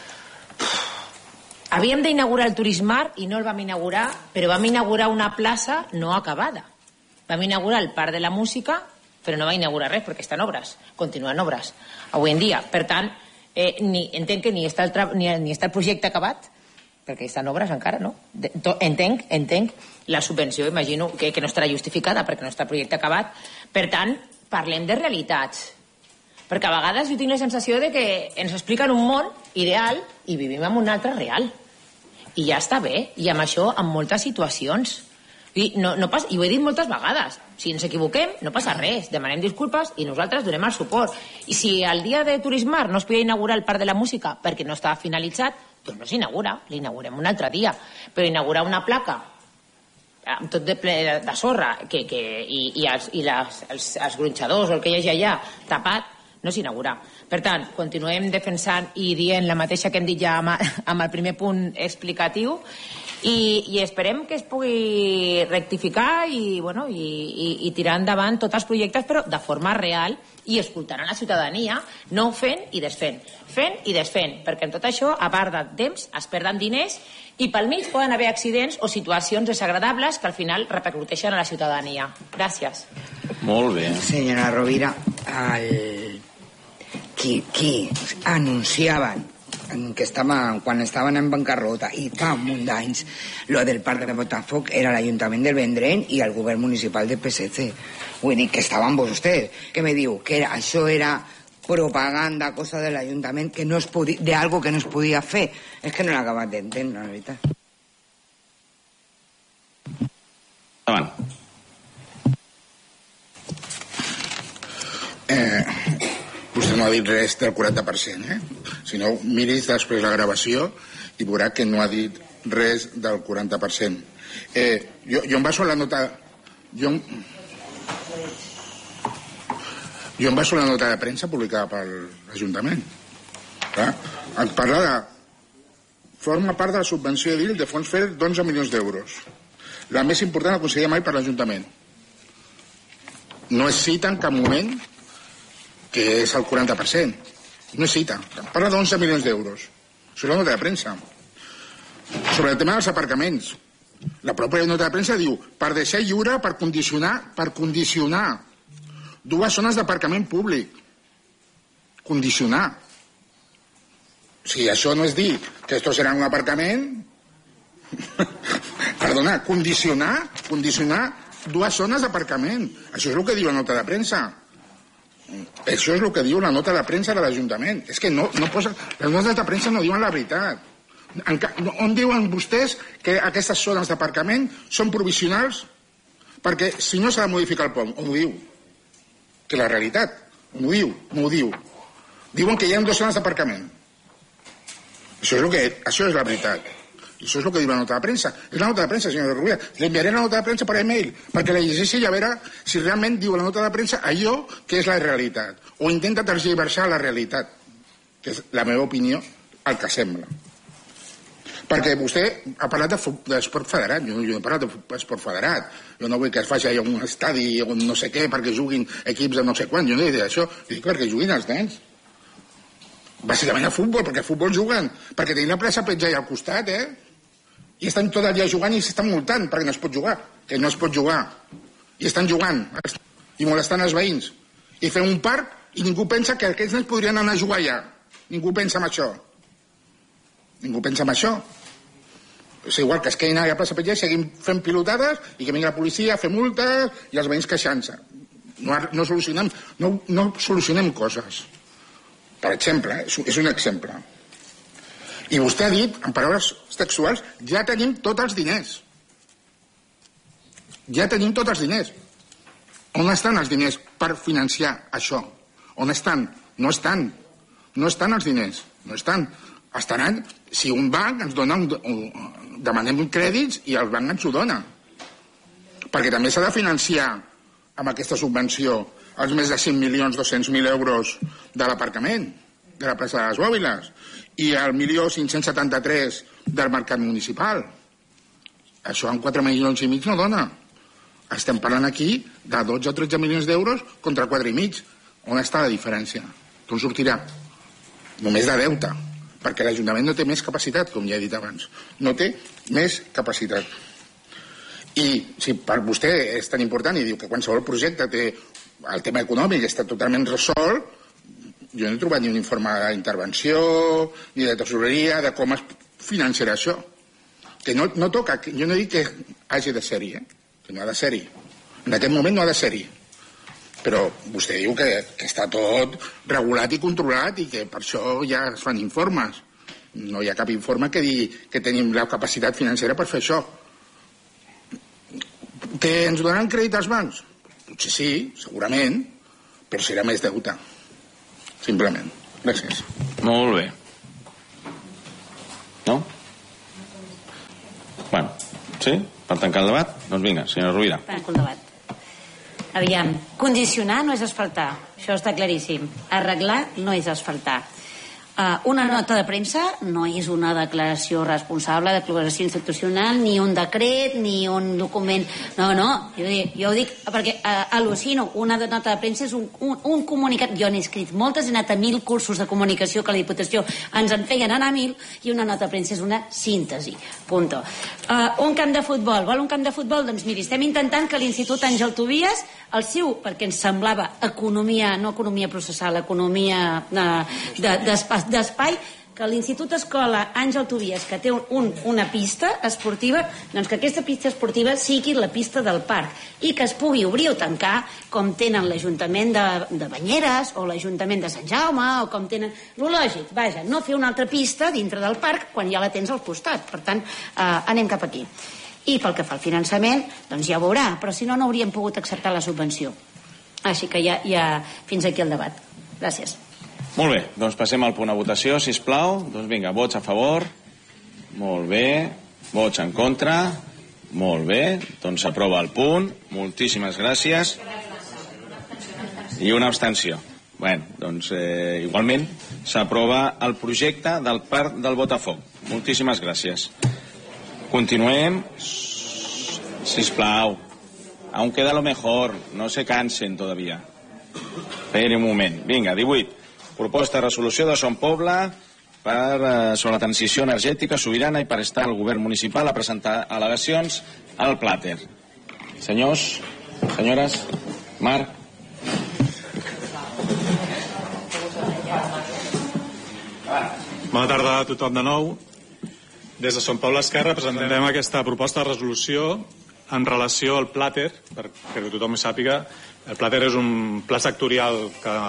Havíem d'inaugurar el Turismar i no el vam inaugurar, però vam inaugurar una plaça no acabada. Vam inaugurar el Parc de la Música, però no va inaugurar res perquè estan obres, continuen obres avui en dia. Per tant, entenc que ni està el projecte acabat, perquè estan obres encara, no? Entenc la subvenció, imagino que no estarà justificada perquè no està el projecte acabat. Per tant, parlem de realitats, perquè a vegades jo tinc la sensació de que ens expliquen un món ideal i vivim en un altre real. I ja està bé. I amb això, en moltes situacions. I ho he dit moltes vegades. Si ens equivoquem, no passa res. Demanem disculpes i nosaltres donem el suport. I si el dia de Turismar no es podia inaugurar el Parc de la Música perquè no estava finalitzat, doncs no s'inaugura, l'inaugurem un altre dia. Però inaugurar una placa amb tot de sorra i els gronxadors o el que hi hagi allà tapat, no s'inaugura. Per tant, continuem defensant i dient la mateixa que hem dit ja amb el primer punt explicatiu i esperem que es pugui rectificar i tirar endavant tots els projectes, però de forma real i escoltant a la ciutadania, no fent i desfent, perquè en tot això, a part de temps, es perden diners i pel mig poden haver accidents o situacions desagradables que al final repercuteixen a la ciutadania. Gràcies. Molt bé. Senyora Rovira, qui anunciaven que quan estaven en bancarrota i fa un munt d'anys lo del parc de Botafoc era l'Ajuntament del Vendrell i el govern municipal del PSC. Vull dir que estaven vostès, que me diu que això era propaganda, cosa de l'Ajuntament, que no es podia, de algo que no es podia fer. És que no l'he acabat d'entendre, la veritat. Endavant. Vostè no ha dit res del 40%, Si no, miris després la gravació i veurà que no ha dit res del 40%. Jo em baso en la nota... Jo em baso en la nota de premsa publicada per l'Ajuntament. Parla de... Forma part de la subvenció edil de fons FEDER d'11 milions d'euros. La més important aconseguida mai per l'Ajuntament. No es cita en cap moment que és el 40%. No es cita. Parla d'11 milions d'euros. Això és la nota de premsa. Sobre el tema dels aparcaments, la pròpia nota de premsa diu per deixar lliure, per condicionar 2 zones d'aparcament públic. Condicionar. Si això no és dir que esto serà un aparcament... Perdona, condicionar 2 zones d'aparcament. Això és el que diu la nota de premsa. Això és el que diu la nota de premsa de l'Ajuntament. És que no posa... Les notes de premsa no diuen la veritat. On diuen vostès que aquestes zones d'aparcament són provisionals? Perquè si no s'ha de modificar el POM, on ho diu? Que la realitat, on ho diu? No ho diu. Diuen que hi ha 2 zones d'aparcament. Això és la veritat. Això és el que diu la nota de premsa. És la nota de premsa, senyora Rovira. Li enviaré la nota de premsa per e-mail, perquè la llegeixi i ja veurà si realment diu la nota de premsa allò que és la realitat. O intenta tergiversar la realitat, que és la meva opinió, el que sembla. Perquè vostè ha parlat d'esport federat. Jo no he parlat d'esport federat. Jo no vull que es faci un estadi on no sé què perquè juguin equips de no sé quan. Jo no he dit això. Dic perquè juguin els nens. Bàsicament a futbol, perquè a futbol juguen. Perquè tenim la plaça Petja al costat, i estan tot el dia jugant i s'estan multant perquè no es pot jugar, que no es pot jugar. I estan jugant i molestant els veïns. I fem un parc i ningú pensa que aquests nens podrien anar a jugar allà. Ningú pensa en això. Ningú pensa en això. És igual que es quedin allà a plaça Petja i seguim fent pilotades i que vingui la policia a fer multes i els veïns queixant-se. No solucionem coses. Per exemple, és un exemple. I vostè ha dit, en paraules textuals, ja tenim tots els diners. Ja tenim tots els diners. On estan els diners per financiar això? On estan? No estan. No estan els diners. No estan. Estaran si un banc ens dona demanem crèdits i el banc ens ho dona. Perquè també s'ha de financiar amb aquesta subvenció els més de 5.200.000 euros de l'aparcament, de la plaça de les Bòbiles, i el 1.573.000 del mercat municipal. Això amb 4,5 milions no dona. Estem parlant aquí de 12 o 13 milions d'euros contra 4,5. On està la diferència? D'on sortirà? Només de deute, perquè l'Ajuntament no té més capacitat, com ja he dit abans. No té més capacitat. I si per vostè és tan important i diu que qualsevol projecte té el tema econòmic està totalment resolt, jo no he trobat ni un informe d'intervenció ni de tesoreria de com es financiarà això, que no toca. Jo no dic que hagi de ser-hi, que no ha de ser-hi, en aquest moment no ha de ser-hi, però vostè diu que està tot regulat i controlat i que per això ja es fan informes. No hi ha cap informe que digui que tenim la capacitat financera per fer això. Que ens donaran crèdit als bancs? Potser sí, segurament, però serà més deute. Simplement. Gràcies. Molt bé. No? Bueno, sí? Per tancar el debat? Doncs vinga, senyora Rovira. Tanco el debat. Aviam, condicionar no és asfaltar, això està claríssim. Arreglar no és asfaltar. Una nota de premsa no és una declaració responsable, declaració institucional, ni un decret, ni un document. No, jo ho dic perquè al·lucino. Una nota de premsa és un comunicat. Jo n'he escrit moltes, he anat a 1000 cursos de comunicació que la Diputació ens en feien anar a 1000, i una nota de premsa és una síntesi. Punto. Un camp de futbol. Vol un camp de futbol? Doncs miri, estem intentant que l'Institut Àngel Tobias, el seu, perquè ens semblava economia, no economia processal, economia d'espai, que l'Institut Escola Àngel Tobias, que té una pista esportiva, doncs que aquesta pista esportiva sigui la pista del parc i que es pugui obrir o tancar com tenen l'Ajuntament de Banyeres o l'Ajuntament de Sant Jaume, o com tenen... Lo lògic, vaja, no fer una altra pista dintre del parc quan ja la tens al costat. Per tant, anem cap aquí. I pel que fa al finançament, doncs ja ho veurà, però si no, no hauríem pogut acceptar la subvenció. Així que ja fins aquí el debat. Gràcies. Molt bé, doncs passem al punt a votació, sisplau. Doncs vinga, vots a favor. Molt bé. Vots en contra. Molt bé, doncs s'aprova el punt. Moltíssimes gràcies. I una abstenció. Bé, doncs igualment s'aprova el projecte del Parc del Botafoc. Moltíssimes gràcies. Continuem. Sisplau. Aún queda lo mejor. No se cansen todavía. Esperi un moment. Vinga, 18. Proposta de resolució de Son Poble sobre la transició energètica sobirana i per estar al govern municipal a presentar al·legacions al plàter. Senyors, senyores, Marc. Bona tarda a tothom de nou. Des de Son Poble Esquerra presentem aquesta proposta de resolució en relació al plàter, perquè tothom ho sàpiga. El plàter és un pla sectorial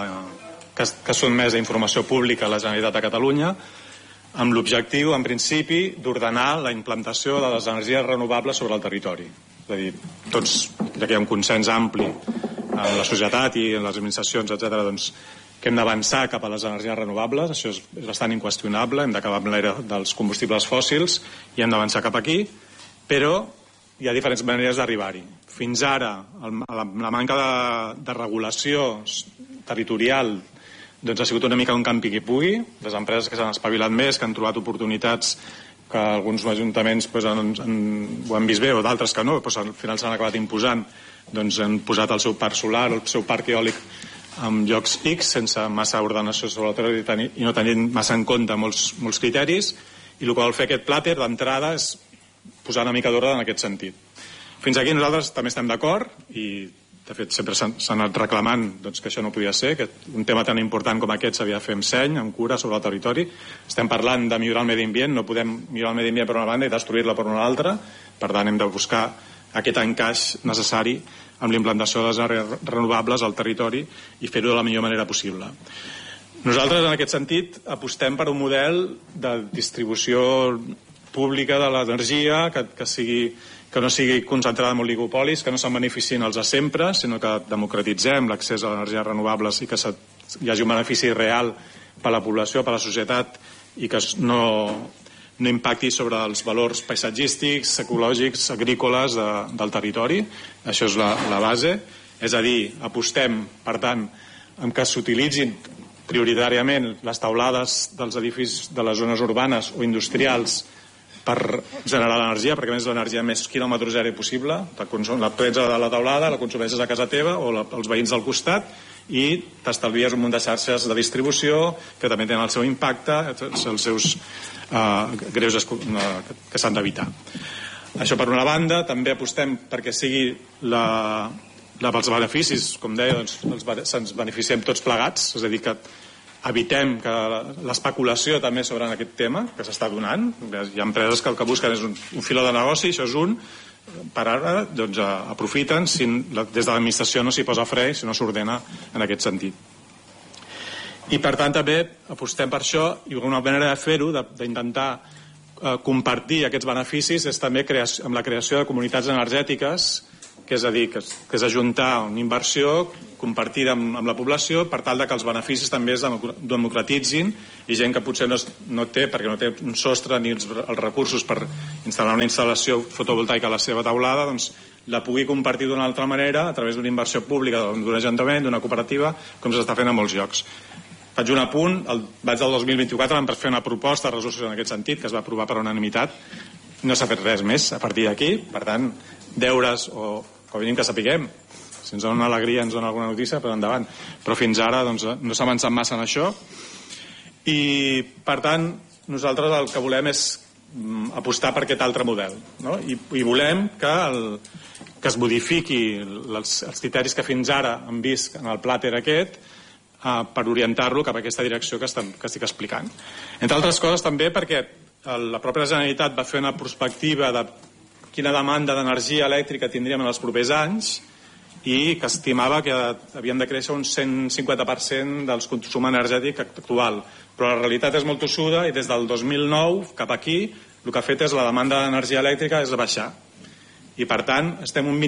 que sotmès a informació pública a la Generalitat de Catalunya amb l'objectiu, en principi, d'ordenar la implantació de les energies renovables sobre el territori. És a dir, ja que hi ha un consens ampli en la societat i en les administracions, etc., doncs, que hem d'avançar cap a les energies renovables, això és bastant inqüestionable, hem d'acabar amb l'era dels combustibles fòssils i hem d'avançar cap aquí, però hi ha diferents maneres d'arribar-hi. Fins ara, la manca de regulació territorial doncs ha sigut una mica un campi qui pugui. Les empreses que s'han espavilat més, que han trobat oportunitats que alguns ajuntaments ho han vist bé o d'altres que no, però al final s'han acabat imposant, doncs han posat el seu parc solar, el seu parc eòlic en llocs X, sense massa ordenació sobre el territori i no tenint massa en compte molts criteris, i el que vol fer aquest plàter d'entrada és posar una mica d'ordre en aquest sentit. Fins aquí nosaltres també estem d'acord i de fet sempre s'ha anat reclamant doncs, que això no podia ser, que un tema tan important com aquest s'havia de fer amb seny, amb cura sobre el territori. Estem parlant de millorar el medi ambient, no podem millorar el medi ambient per una banda i destruir-la per una altra, per tant hem de buscar aquest encaix necessari amb l'implantació de les àrees renovables al territori i fer-ho de la millor manera possible. Nosaltres en aquest sentit apostem per un model de distribució pública de l'energia que no sigui concentrada en oligopolis, que no se'n beneficien els de sempre, sinó que democratitzem l'accés a les energies renovables i que hi hagi un benefici real per a la població, per a la societat, i que no impacti sobre els valors paisatgístics, ecològics, agrícoles del territori. Això és la base. És a dir, apostem, per tant, en que s'utilitzin prioritàriament les teulades dels edificis de les zones urbanes o industrials per generar l'energia, perquè a més l'energia més quilòmetre zero possible, la prens de la teulada, la consumeixes a casa teva o els veïns del costat i t'estalvies un munt de xarxes de distribució que també tenen el seu impacte, els seus greus que s'han d'evitar. Això per una banda. També apostem perquè sigui pels beneficis, com deia, doncs, se'ns beneficiem tots plegats, és a dir, que evitem que l'especulació també sobre aquest tema que s'està donant. Hi ha empreses que el que busquen és un filó de negoci, això és un, per ara doncs, aprofiten si des de l'administració no s'hi posa fre, si no s'ordena en aquest sentit. I per tant també apostem per això, i una manera de fer-ho, d'intentar compartir aquests beneficis, és també amb la creació de comunitats energètiques, que és a dir, que és ajuntar una inversió compartida amb la població per tal que els beneficis també es democratitzin i gent que potser no té, perquè no té un sostre ni els recursos per instal·lar una instal·lació fotovoltaica a la seva teulada, doncs la pugui compartir d'una altra manera a través d'una inversió pública d'un ajuntament, d'una cooperativa, com s'està fent a molts llocs. Faig un apunt, vaig del 2024 vam fer una proposta de resolució en aquest sentit que es va aprovar per unanimitat, no s'ha fet res més a partir d'aquí, per tant deures o com a mínim que sapiguem, si ens dona una alegria, ens dona alguna notícia, però endavant. Però fins ara doncs, no s'ha avançat massa en això i per tant nosaltres el que volem és apostar per aquest altre model, no? I volem que es modifiqui els criteris que fins ara hem vist en el plàter aquest per orientar-lo cap a aquesta direcció que estic explicant. Entre altres coses també perquè la pròpia Generalitat va fer una prospectiva de quina demanda d'energia elèctrica tindríem en els propers anys i que estimava que havien de créixer un 150% del consum energètic actual. Però la realitat és molt tossuda i des del 2009 cap aquí el que ha fet és la demanda d'energia elèctrica és baixar. I per tant estem un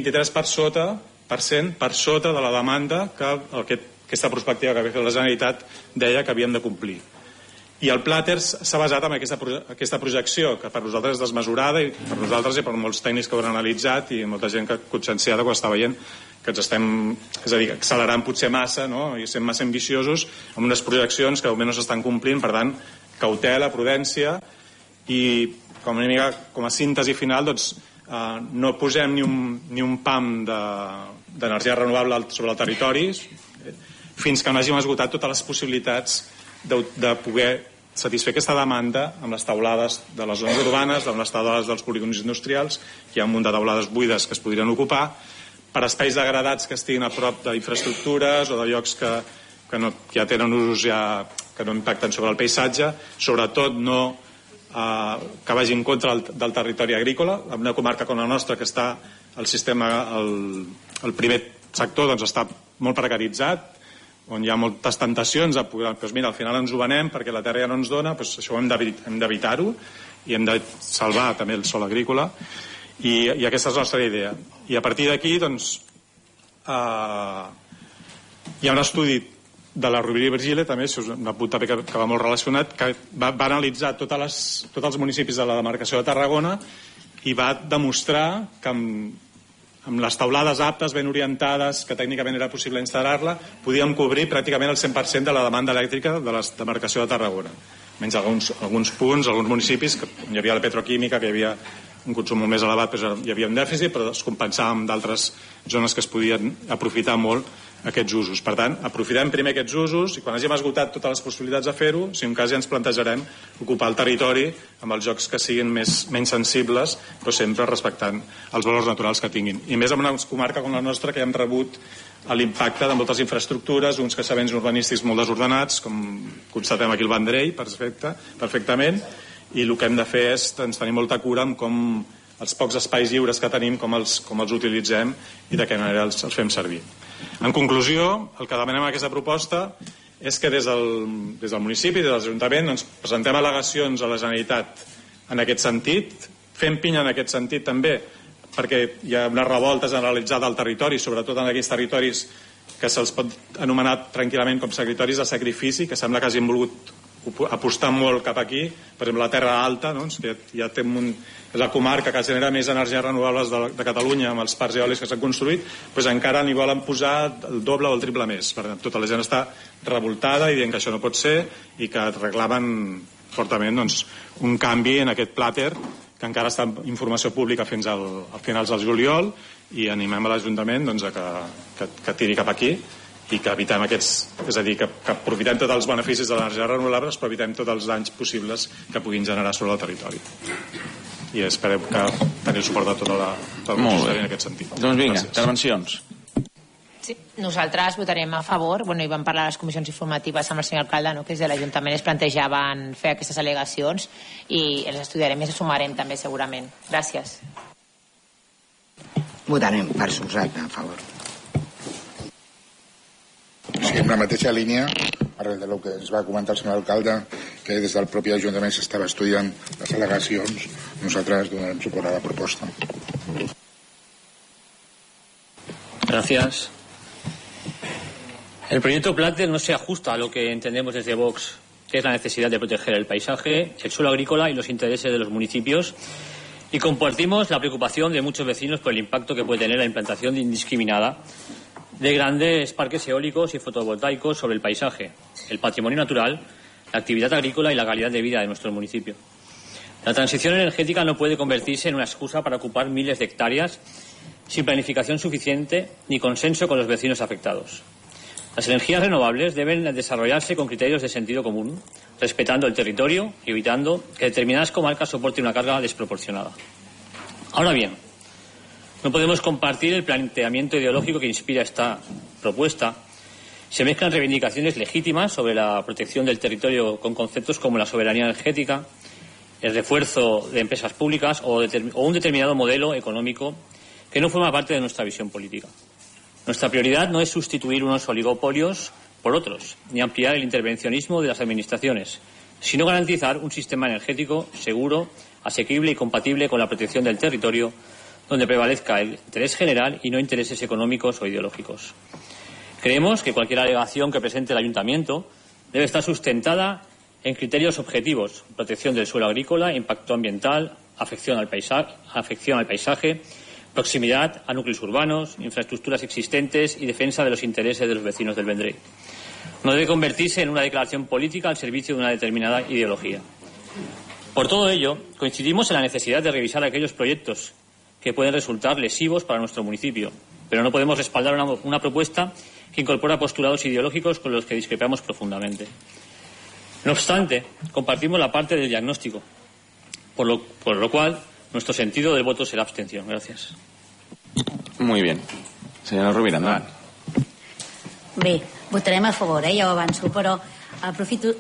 23% per sota de la demanda que aquesta prospectiva que havia fet la Generalitat deia que havíem de complir. I el plàter s'ha basat en aquesta projecció, que per nosaltres és desmesurada, i per nosaltres i per molts tècnics que ho han analitzat i molta gent que conscienciada que ho està veient, que ens estem, és a dir, accelerant potser massa, no? I sent massa ambiciosos amb unes projeccions que potser no s'estan complint. Per tant, cautela, prudència i com a síntesi final, doncs, no posem ni un pam d'energia renovable sobre el territori fins que no hàgim esgotat totes les possibilitats de poder satisfer aquesta demanda amb les taulades de les zones urbanes, amb les taulades dels polígons industrials, que hi ha un munt de taulades buides que es podrien ocupar, per espais degradats que estiguin a prop d'infraestructures o de llocs que ja tenen usos que no impacten sobre el paisatge, sobretot que vagi en contra del territori agrícola. En una comarca com la nostra, que està el primer sector doncs està molt precaritzat, on hi ha moltes tentacions doncs mira, al final ens ho venem perquè la terra ja no ens dona, doncs això hem d'evitar-ho i hem de salvar també el sòl agrícola i aquesta és la nostra idea. I a partir d'aquí doncs hi ha un estudi de la Rovira i Virgili, també és un apunt també que va molt relacionat, que va analitzar tots els municipis de la demarcació de Tarragona i va demostrar que amb les taulades aptes, ben orientades, que tècnicament era possible instal·lar-la, podíem cobrir pràcticament el 100% de la demanda elèctrica de la demarcació de Tarragona. Menys alguns punts, alguns municipis, que hi havia la petroquímica, que hi havia un consum molt més elevat, però hi havia un dèficit, però es compensava amb d'altres zones que es podien aprofitar molt aquests usos. Per tant, aprofitem primer aquests usos i quan hàgim esgotat totes les possibilitats de fer-ho, si en cas ja ens plantejarem ocupar el territori amb els jocs que siguin menys sensibles, però sempre respectant els valors naturals que tinguin. I més en una comarca com la nostra, que hem rebut l'impacte de moltes infraestructures, uns creixements urbanístics molt desordenats, com constatem aquí el Vendrell, perfectament, i el que hem de fer és tenir molta cura amb com els pocs espais lliures que tenim, com els utilitzem i de quina manera els fem servir. En conclusió, el que demanem a aquesta proposta és que des del municipi, des de l'Ajuntament, doncs, presentem al·legacions a la Generalitat en aquest sentit, fem pinya en aquest sentit també, perquè hi ha una revolta generalitzada al territori, sobretot en aquells territoris que se'ls pot anomenar tranquil·lament com territoris de sacrifici, que sembla que hagin volgut apostar molt cap aquí, per exemple la Terra Alta, doncs, que ja té és la comarca que genera més energies renovables de Catalunya amb els parcs eòlics que s'han construït, doncs encara n'hi volen posar el doble o el triple més. Per tant, tota la gent està revoltada i dient que això no pot ser i que reclamen fortament doncs, un canvi en aquest plàter que encara està en informació pública fins al finals del juliol i animem a l'Ajuntament doncs, que tiri cap aquí i que evitem és a dir, que aprofitem tots els beneficis de l'energia renovable, però evitem tots els danys possibles que puguin generar sobre el territori. I esperem que tenir el suport de tota la consellera en aquest sentit. Doncs vinga, intervencions. Sí, nosaltres votarem a favor, i vam parlar a les comissions informatives amb el senyor alcalde, que des de l'Ajuntament es plantejaven fer aquestes al·legacions i els estudiarem i ens sumarem també segurament. Gràcies. Votarem per suposat a favor. Sí, en la mateixa línia arrel del que ens va comentar el senyor alcalde, que des del propi Ajuntament s'estava estudiant les al·legacions, nosaltres donarem suport a la proposta. Gracias. El proyecto Plater no se ajusta a lo que entendemos desde Vox, que es la necesidad de proteger el paisaje, el suelo agrícola y los intereses de los municipios, y compartimos la preocupación de muchos vecinos por el impacto que puede tener la implantación indiscriminada de grandes parques eólicos y fotovoltaicos sobre el paisaje, el patrimonio natural, la actividad agrícola y la calidad de vida de nuestro municipio. La transición energética no puede convertirse en una excusa para ocupar miles de hectáreas sin planificación suficiente ni consenso con los vecinos afectados. Las energías renovables deben desarrollarse con criterios de sentido común, respetando el territorio y evitando que determinadas comarcas soporten una carga desproporcionada. Ahora bien, no podemos compartir el planteamiento ideológico que inspira esta propuesta. Se mezclan reivindicaciones legítimas sobre la protección del territorio con conceptos como la soberanía energética, el refuerzo de empresas públicas o un determinado modelo económico que no forma parte de nuestra visión política. Nuestra prioridad no es sustituir unos oligopolios por otros, ni ampliar el intervencionismo de las administraciones, sino garantizar un sistema energético seguro, asequible y compatible con la protección del territorio, donde prevalezca el interés general y no intereses económicos o ideológicos. Creemos que cualquier alegación que presente el Ayuntamiento debe estar sustentada en criterios objetivos: protección del suelo agrícola, impacto ambiental, afección al paisaje, proximidad a núcleos urbanos, infraestructuras existentes y defensa de los intereses de los vecinos del Vendrell. No debe convertirse en una declaración política al servicio de una determinada ideología. Por todo ello, coincidimos en la necesidad de revisar aquellos proyectos que pueden resultar lesivos para nuestro municipio, pero no podemos respaldar una propuesta que incorpora postulados ideológicos con los que discrepamos profundamente. No obstante, compartimos la parte del diagnóstico, por lo cual nuestro sentido del voto será abstención. Gracias. Muy bien. Senyora Rovira, endavant. Bé, votarem a favor, ja ho avanço, però aprofito...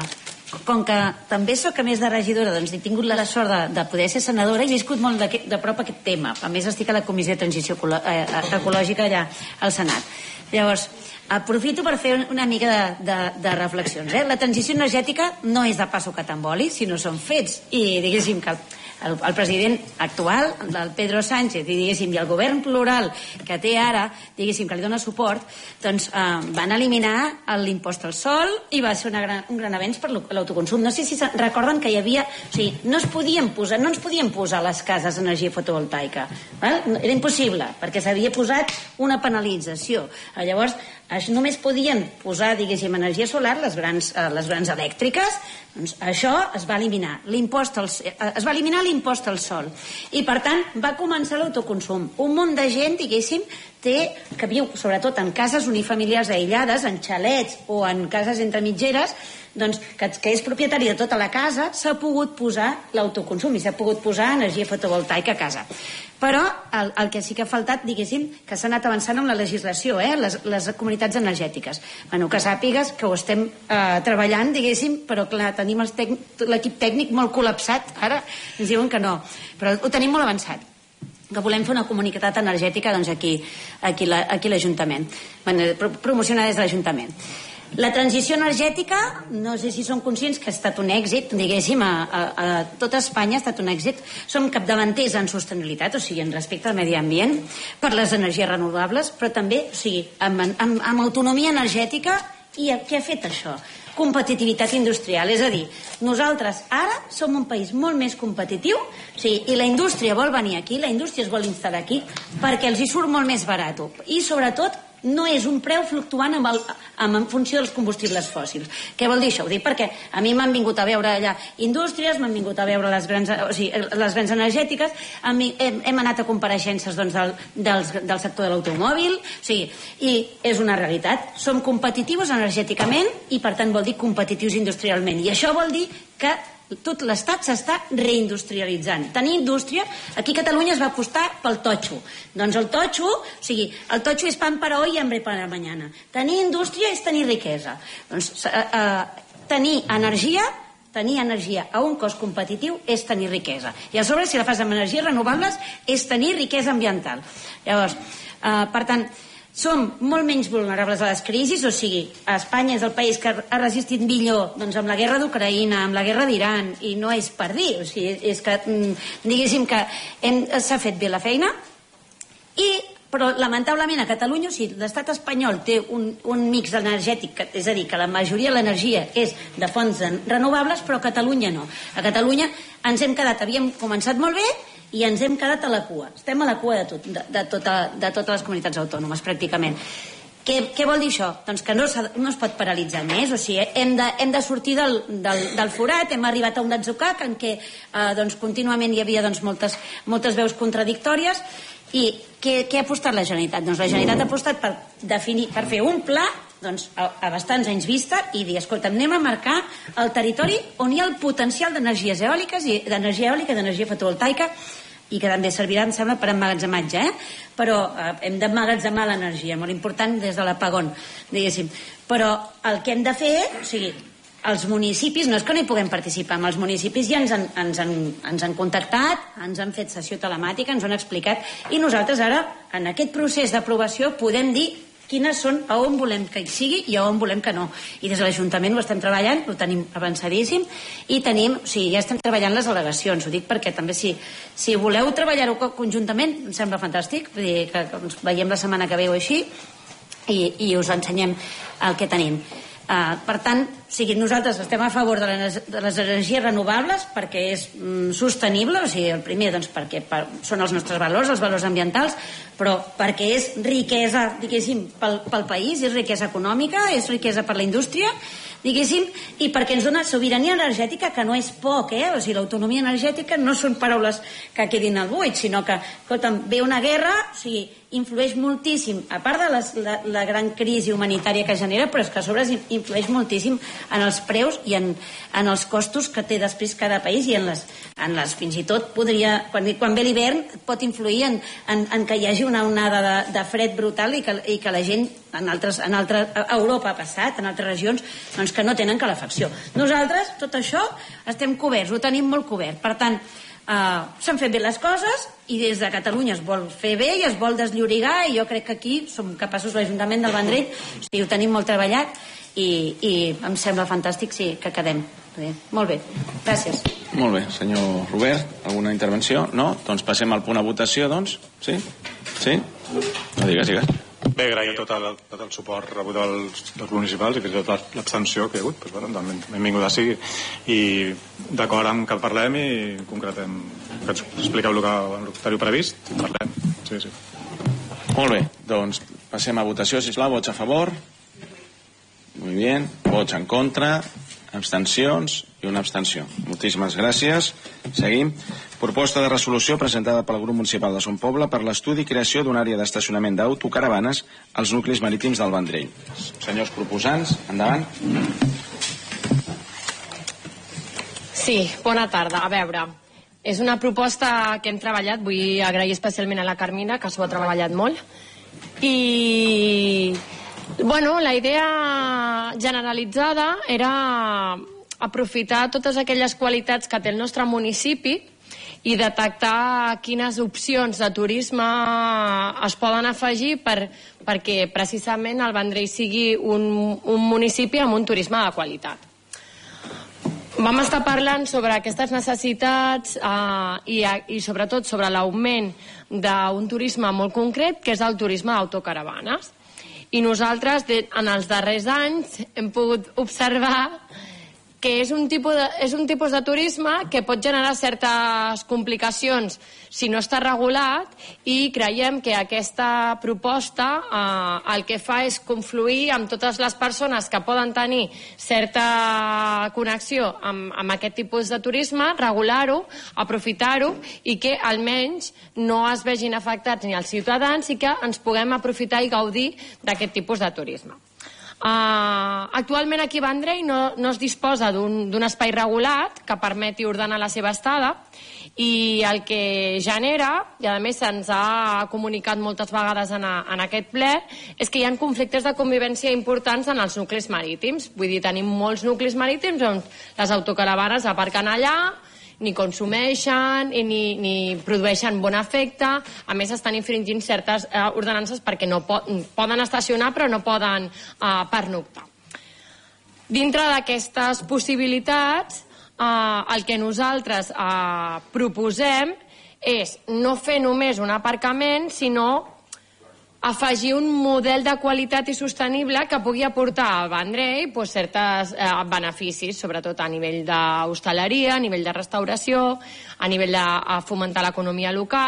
Com que també sóc, a més de regidora, doncs he tingut la sort de poder ser senadora i he viscut molt de prop aquest tema. A més, estic a la Comissió de Transició Ecològica allà al Senat. Llavors, aprofito per fer una mica de reflexions. La transició energètica no és de passo que t'emboli, sinó són fets. I diguéssim que el president actual, el Pedro Sánchez, i el govern plural que té ara, diguéssim que li dona suport, doncs van eliminar l'impost al sol i va ser un gran avenç per l'autoconsum. No sé si recorden que hi havia... O sigui, no ens podien posar a les cases energia fotovoltaica. Era impossible, perquè s'havia posat una penalització. Llavors, només podien posar, diguéssim, energia solar les grans elèctriques. Doncs això es va eliminar. Es va eliminar l'impost al sol. I, per tant, va començar l'autoconsum. Un munt de gent, diguéssim, que viu sobretot en cases unifamiliars aïllades, en xalets o en cases entre mitgeres, doncs, que és propietari de tota la casa, s'ha pogut posar l'autoconsum i s'ha pogut posar energia fotovoltaica a casa. Però el que sí que ha faltat, diguéssim, que s'ha anat avançant amb la legislació, les comunitats energètiques. Que sàpigues que ho estem treballant, diguéssim, però clar, tenim l'equip tècnic molt col·lapsat, ara ens diuen que no, però ho tenim molt avançat, que volem fer una comunitat energètica doncs aquí a l'Ajuntament, promocionar des de l'Ajuntament. La transició energètica, no sé si som conscients que ha estat un èxit, diguéssim, a tota Espanya ha estat un èxit. Som capdavanters en sostenibilitat, o sigui, en respecte al medi ambient, per les energies renovables, però també, o sigui, amb autonomia energètica. I què ha fet això? Competitivitat industrial, és a dir, nosaltres ara som un país molt més competitiu, i la indústria vol venir aquí, la indústria es vol instal·lar aquí perquè els hi surt molt més barat i sobretot no és un preu fluctuant en funció dels combustibles fòssils. Què vol dir això? Ho dic perquè a mi m'han vingut a veure allà indústries, m'han vingut a veure les grans energètiques, hem anat a compareixences del sector de l'automòbil, i és una realitat. Som competitius energèticament i per tant vol dir competitius industrialment, i això vol dir que tot l'Estat s'està reindustrialitzant. Tenir indústria, aquí a Catalunya es va apostar pel totxo. Doncs el totxo és pan para hoy y hambre para mañana. Tenir indústria és tenir riquesa. Doncs tenir energia a un cost competitiu és tenir riquesa. I a sobre, si la fas amb energies renovables, és tenir riquesa ambiental. Llavors, per tant, som molt menys vulnerables a les crisis, o sigui, Espanya és el país que ha resistit millor amb la guerra d'Ucraïna, amb la guerra d'Iran, i no és per dir, o sigui, és que diguéssim que s'ha fet bé la feina, però lamentablement a Catalunya, o sigui, l'estat espanyol té un mix energètic, és a dir, que la majoria de l'energia és de fonts renovables, però a Catalunya no. A Catalunya ens hem quedat, havíem començat molt bé, i ens hem quedat a la cua. Estem a la cua de totes les comunitats autònomes, pràcticament. Què vol dir això? Doncs que no es pot paralitzar més, o sigui, hem de sortir del forat, hem arribat a un atzucac en què contínuament hi havia moltes veus contradictòries. I què ha apostat la Generalitat? Doncs la Generalitat ha apostat per fer un pla a bastants anys vista i dir, escolta, anem a marcar el territori on hi ha el potencial d'energies eòliques, d'energia eòlica, d'energia fotovoltaica, i que també servirà, em sembla, per emmagatzematge, però hem d'emmagatzemar l'energia, molt important des de l'apagón, diguéssim. Però el que hem de fer, o sigui, els municipis, no és que no hi puguem participar, amb els municipis ja ens han contactat, ens han fet sessió telemàtica, ens ho han explicat, i nosaltres ara, en aquest procés d'aprovació, podem dir quines són, a on volem que hi sigui i a on volem que no. I des de l'Ajuntament ho estem treballant, ho tenim avançadíssim, i ja estem treballant les al·legacions. Ho dic perquè també si voleu treballar-ho conjuntament, em sembla fantàstic, vull dir que ens veiem la setmana que ve o així, i us ensenyem el que tenim. Per tant, nosaltres estem a favor de les energies renovables perquè és sostenible, o sigui, el primer perquè són els nostres valors, els valors ambientals, però perquè és riquesa, diguéssim, pel país, és riquesa econòmica, és riquesa per la indústria, diguéssim, i perquè ens dona sobirania energètica, que no és poc, o sigui, l'autonomia energètica no són paraules que quedin al buit, sinó que, escolta'm, ve una guerra, o sigui, influeix moltíssim, a part de la gran crisi humanitària que genera, però és que a sobre influeix moltíssim en els preus i en els costos que té després cada país, i fins i tot podria, quan ve l'hivern, pot influir en que hi hagi una onada de fred brutal i que la gent a Europa ha passat, en altres regions, doncs que no tenen calefacció. Nosaltres, tot això, estem coberts, ho tenim molt cobert. Per tant, s'han fet bé les coses i des de Catalunya es vol fer bé i es vol desllorigar, i jo crec que aquí som capaços, l'Ajuntament del Vendrell, o sigui, ho tenim molt treballat i em sembla fantàstic que quedem. Molt bé, gràcies. Molt bé, senyor Robert, alguna intervenció? No? Doncs passem al punt a votació, doncs. Sí? Sí? No, digues. Bé, agrair tot el suport rebut dels municipals i fins i tot l'abstenció que hi ha hagut. Benvinguda sigui. I d'acord amb que parlem i concretem, que ens expliqueu el que teniu previst i parlem. Sí. Molt bé, doncs passem a votació, sisplau. Vots a favor? Muy bien. Vots en contra? Abstencions i una abstenció. Moltíssimes gràcies. Seguim. Proposta de resolució presentada pel grup municipal de Son Poble per l'estudi i creació d'una àrea d'estacionament d'autocaravanes als nuclis marítims del Vendrell. Senyors proposants, endavant. Sí, bona tarda. A veure, és una proposta que hem treballat, vull agrair especialment a la Carmina, que s'ho ha treballat molt, i la idea generalitzada era aprofitar totes aquelles qualitats que té el nostre municipi i detectar quines opcions de turisme es poden afegir perquè precisament el Vendrell sigui un municipi amb un turisme de qualitat. Vam estar parlant sobre aquestes necessitats i sobretot sobre l'augment d'un turisme molt concret, que és el turisme d'autocaravanes. I nosaltres, en els darrers anys, hem pogut observar que és un tipus de turisme que pot generar certes complicacions si no està regulat, i creiem que aquesta proposta el que fa és confluir amb totes les persones que poden tenir certa connexió amb aquest tipus de turisme, regular-ho, aprofitar-ho, i que almenys no es vegin afectats ni els ciutadans i que ens puguem aprofitar i gaudir d'aquest tipus de turisme. Actualment aquí a Vendrell no es disposa d'un espai regulat que permeti ordenar la seva estada, i el que genera, i a més se'ns ha comunicat moltes vegades en aquest ple, és que hi ha conflictes de convivència importants en els nuclis marítims. Vull dir, tenim molts nuclis marítims on les autocaravanes aparquen allà ni consumeixen ni produeixen bon efecte. A més, estan infringint certes ordenances perquè no poden estacionar però no poden pernoctar. Dintre d'aquestes possibilitats, el que nosaltres proposem és no fer només un aparcament, sinó afegir un model de qualitat i sostenible que pugui aportar al Vendrell certs beneficis, sobretot a nivell d'hostaleria, a nivell de restauració, a nivell de fomentar l'economia local,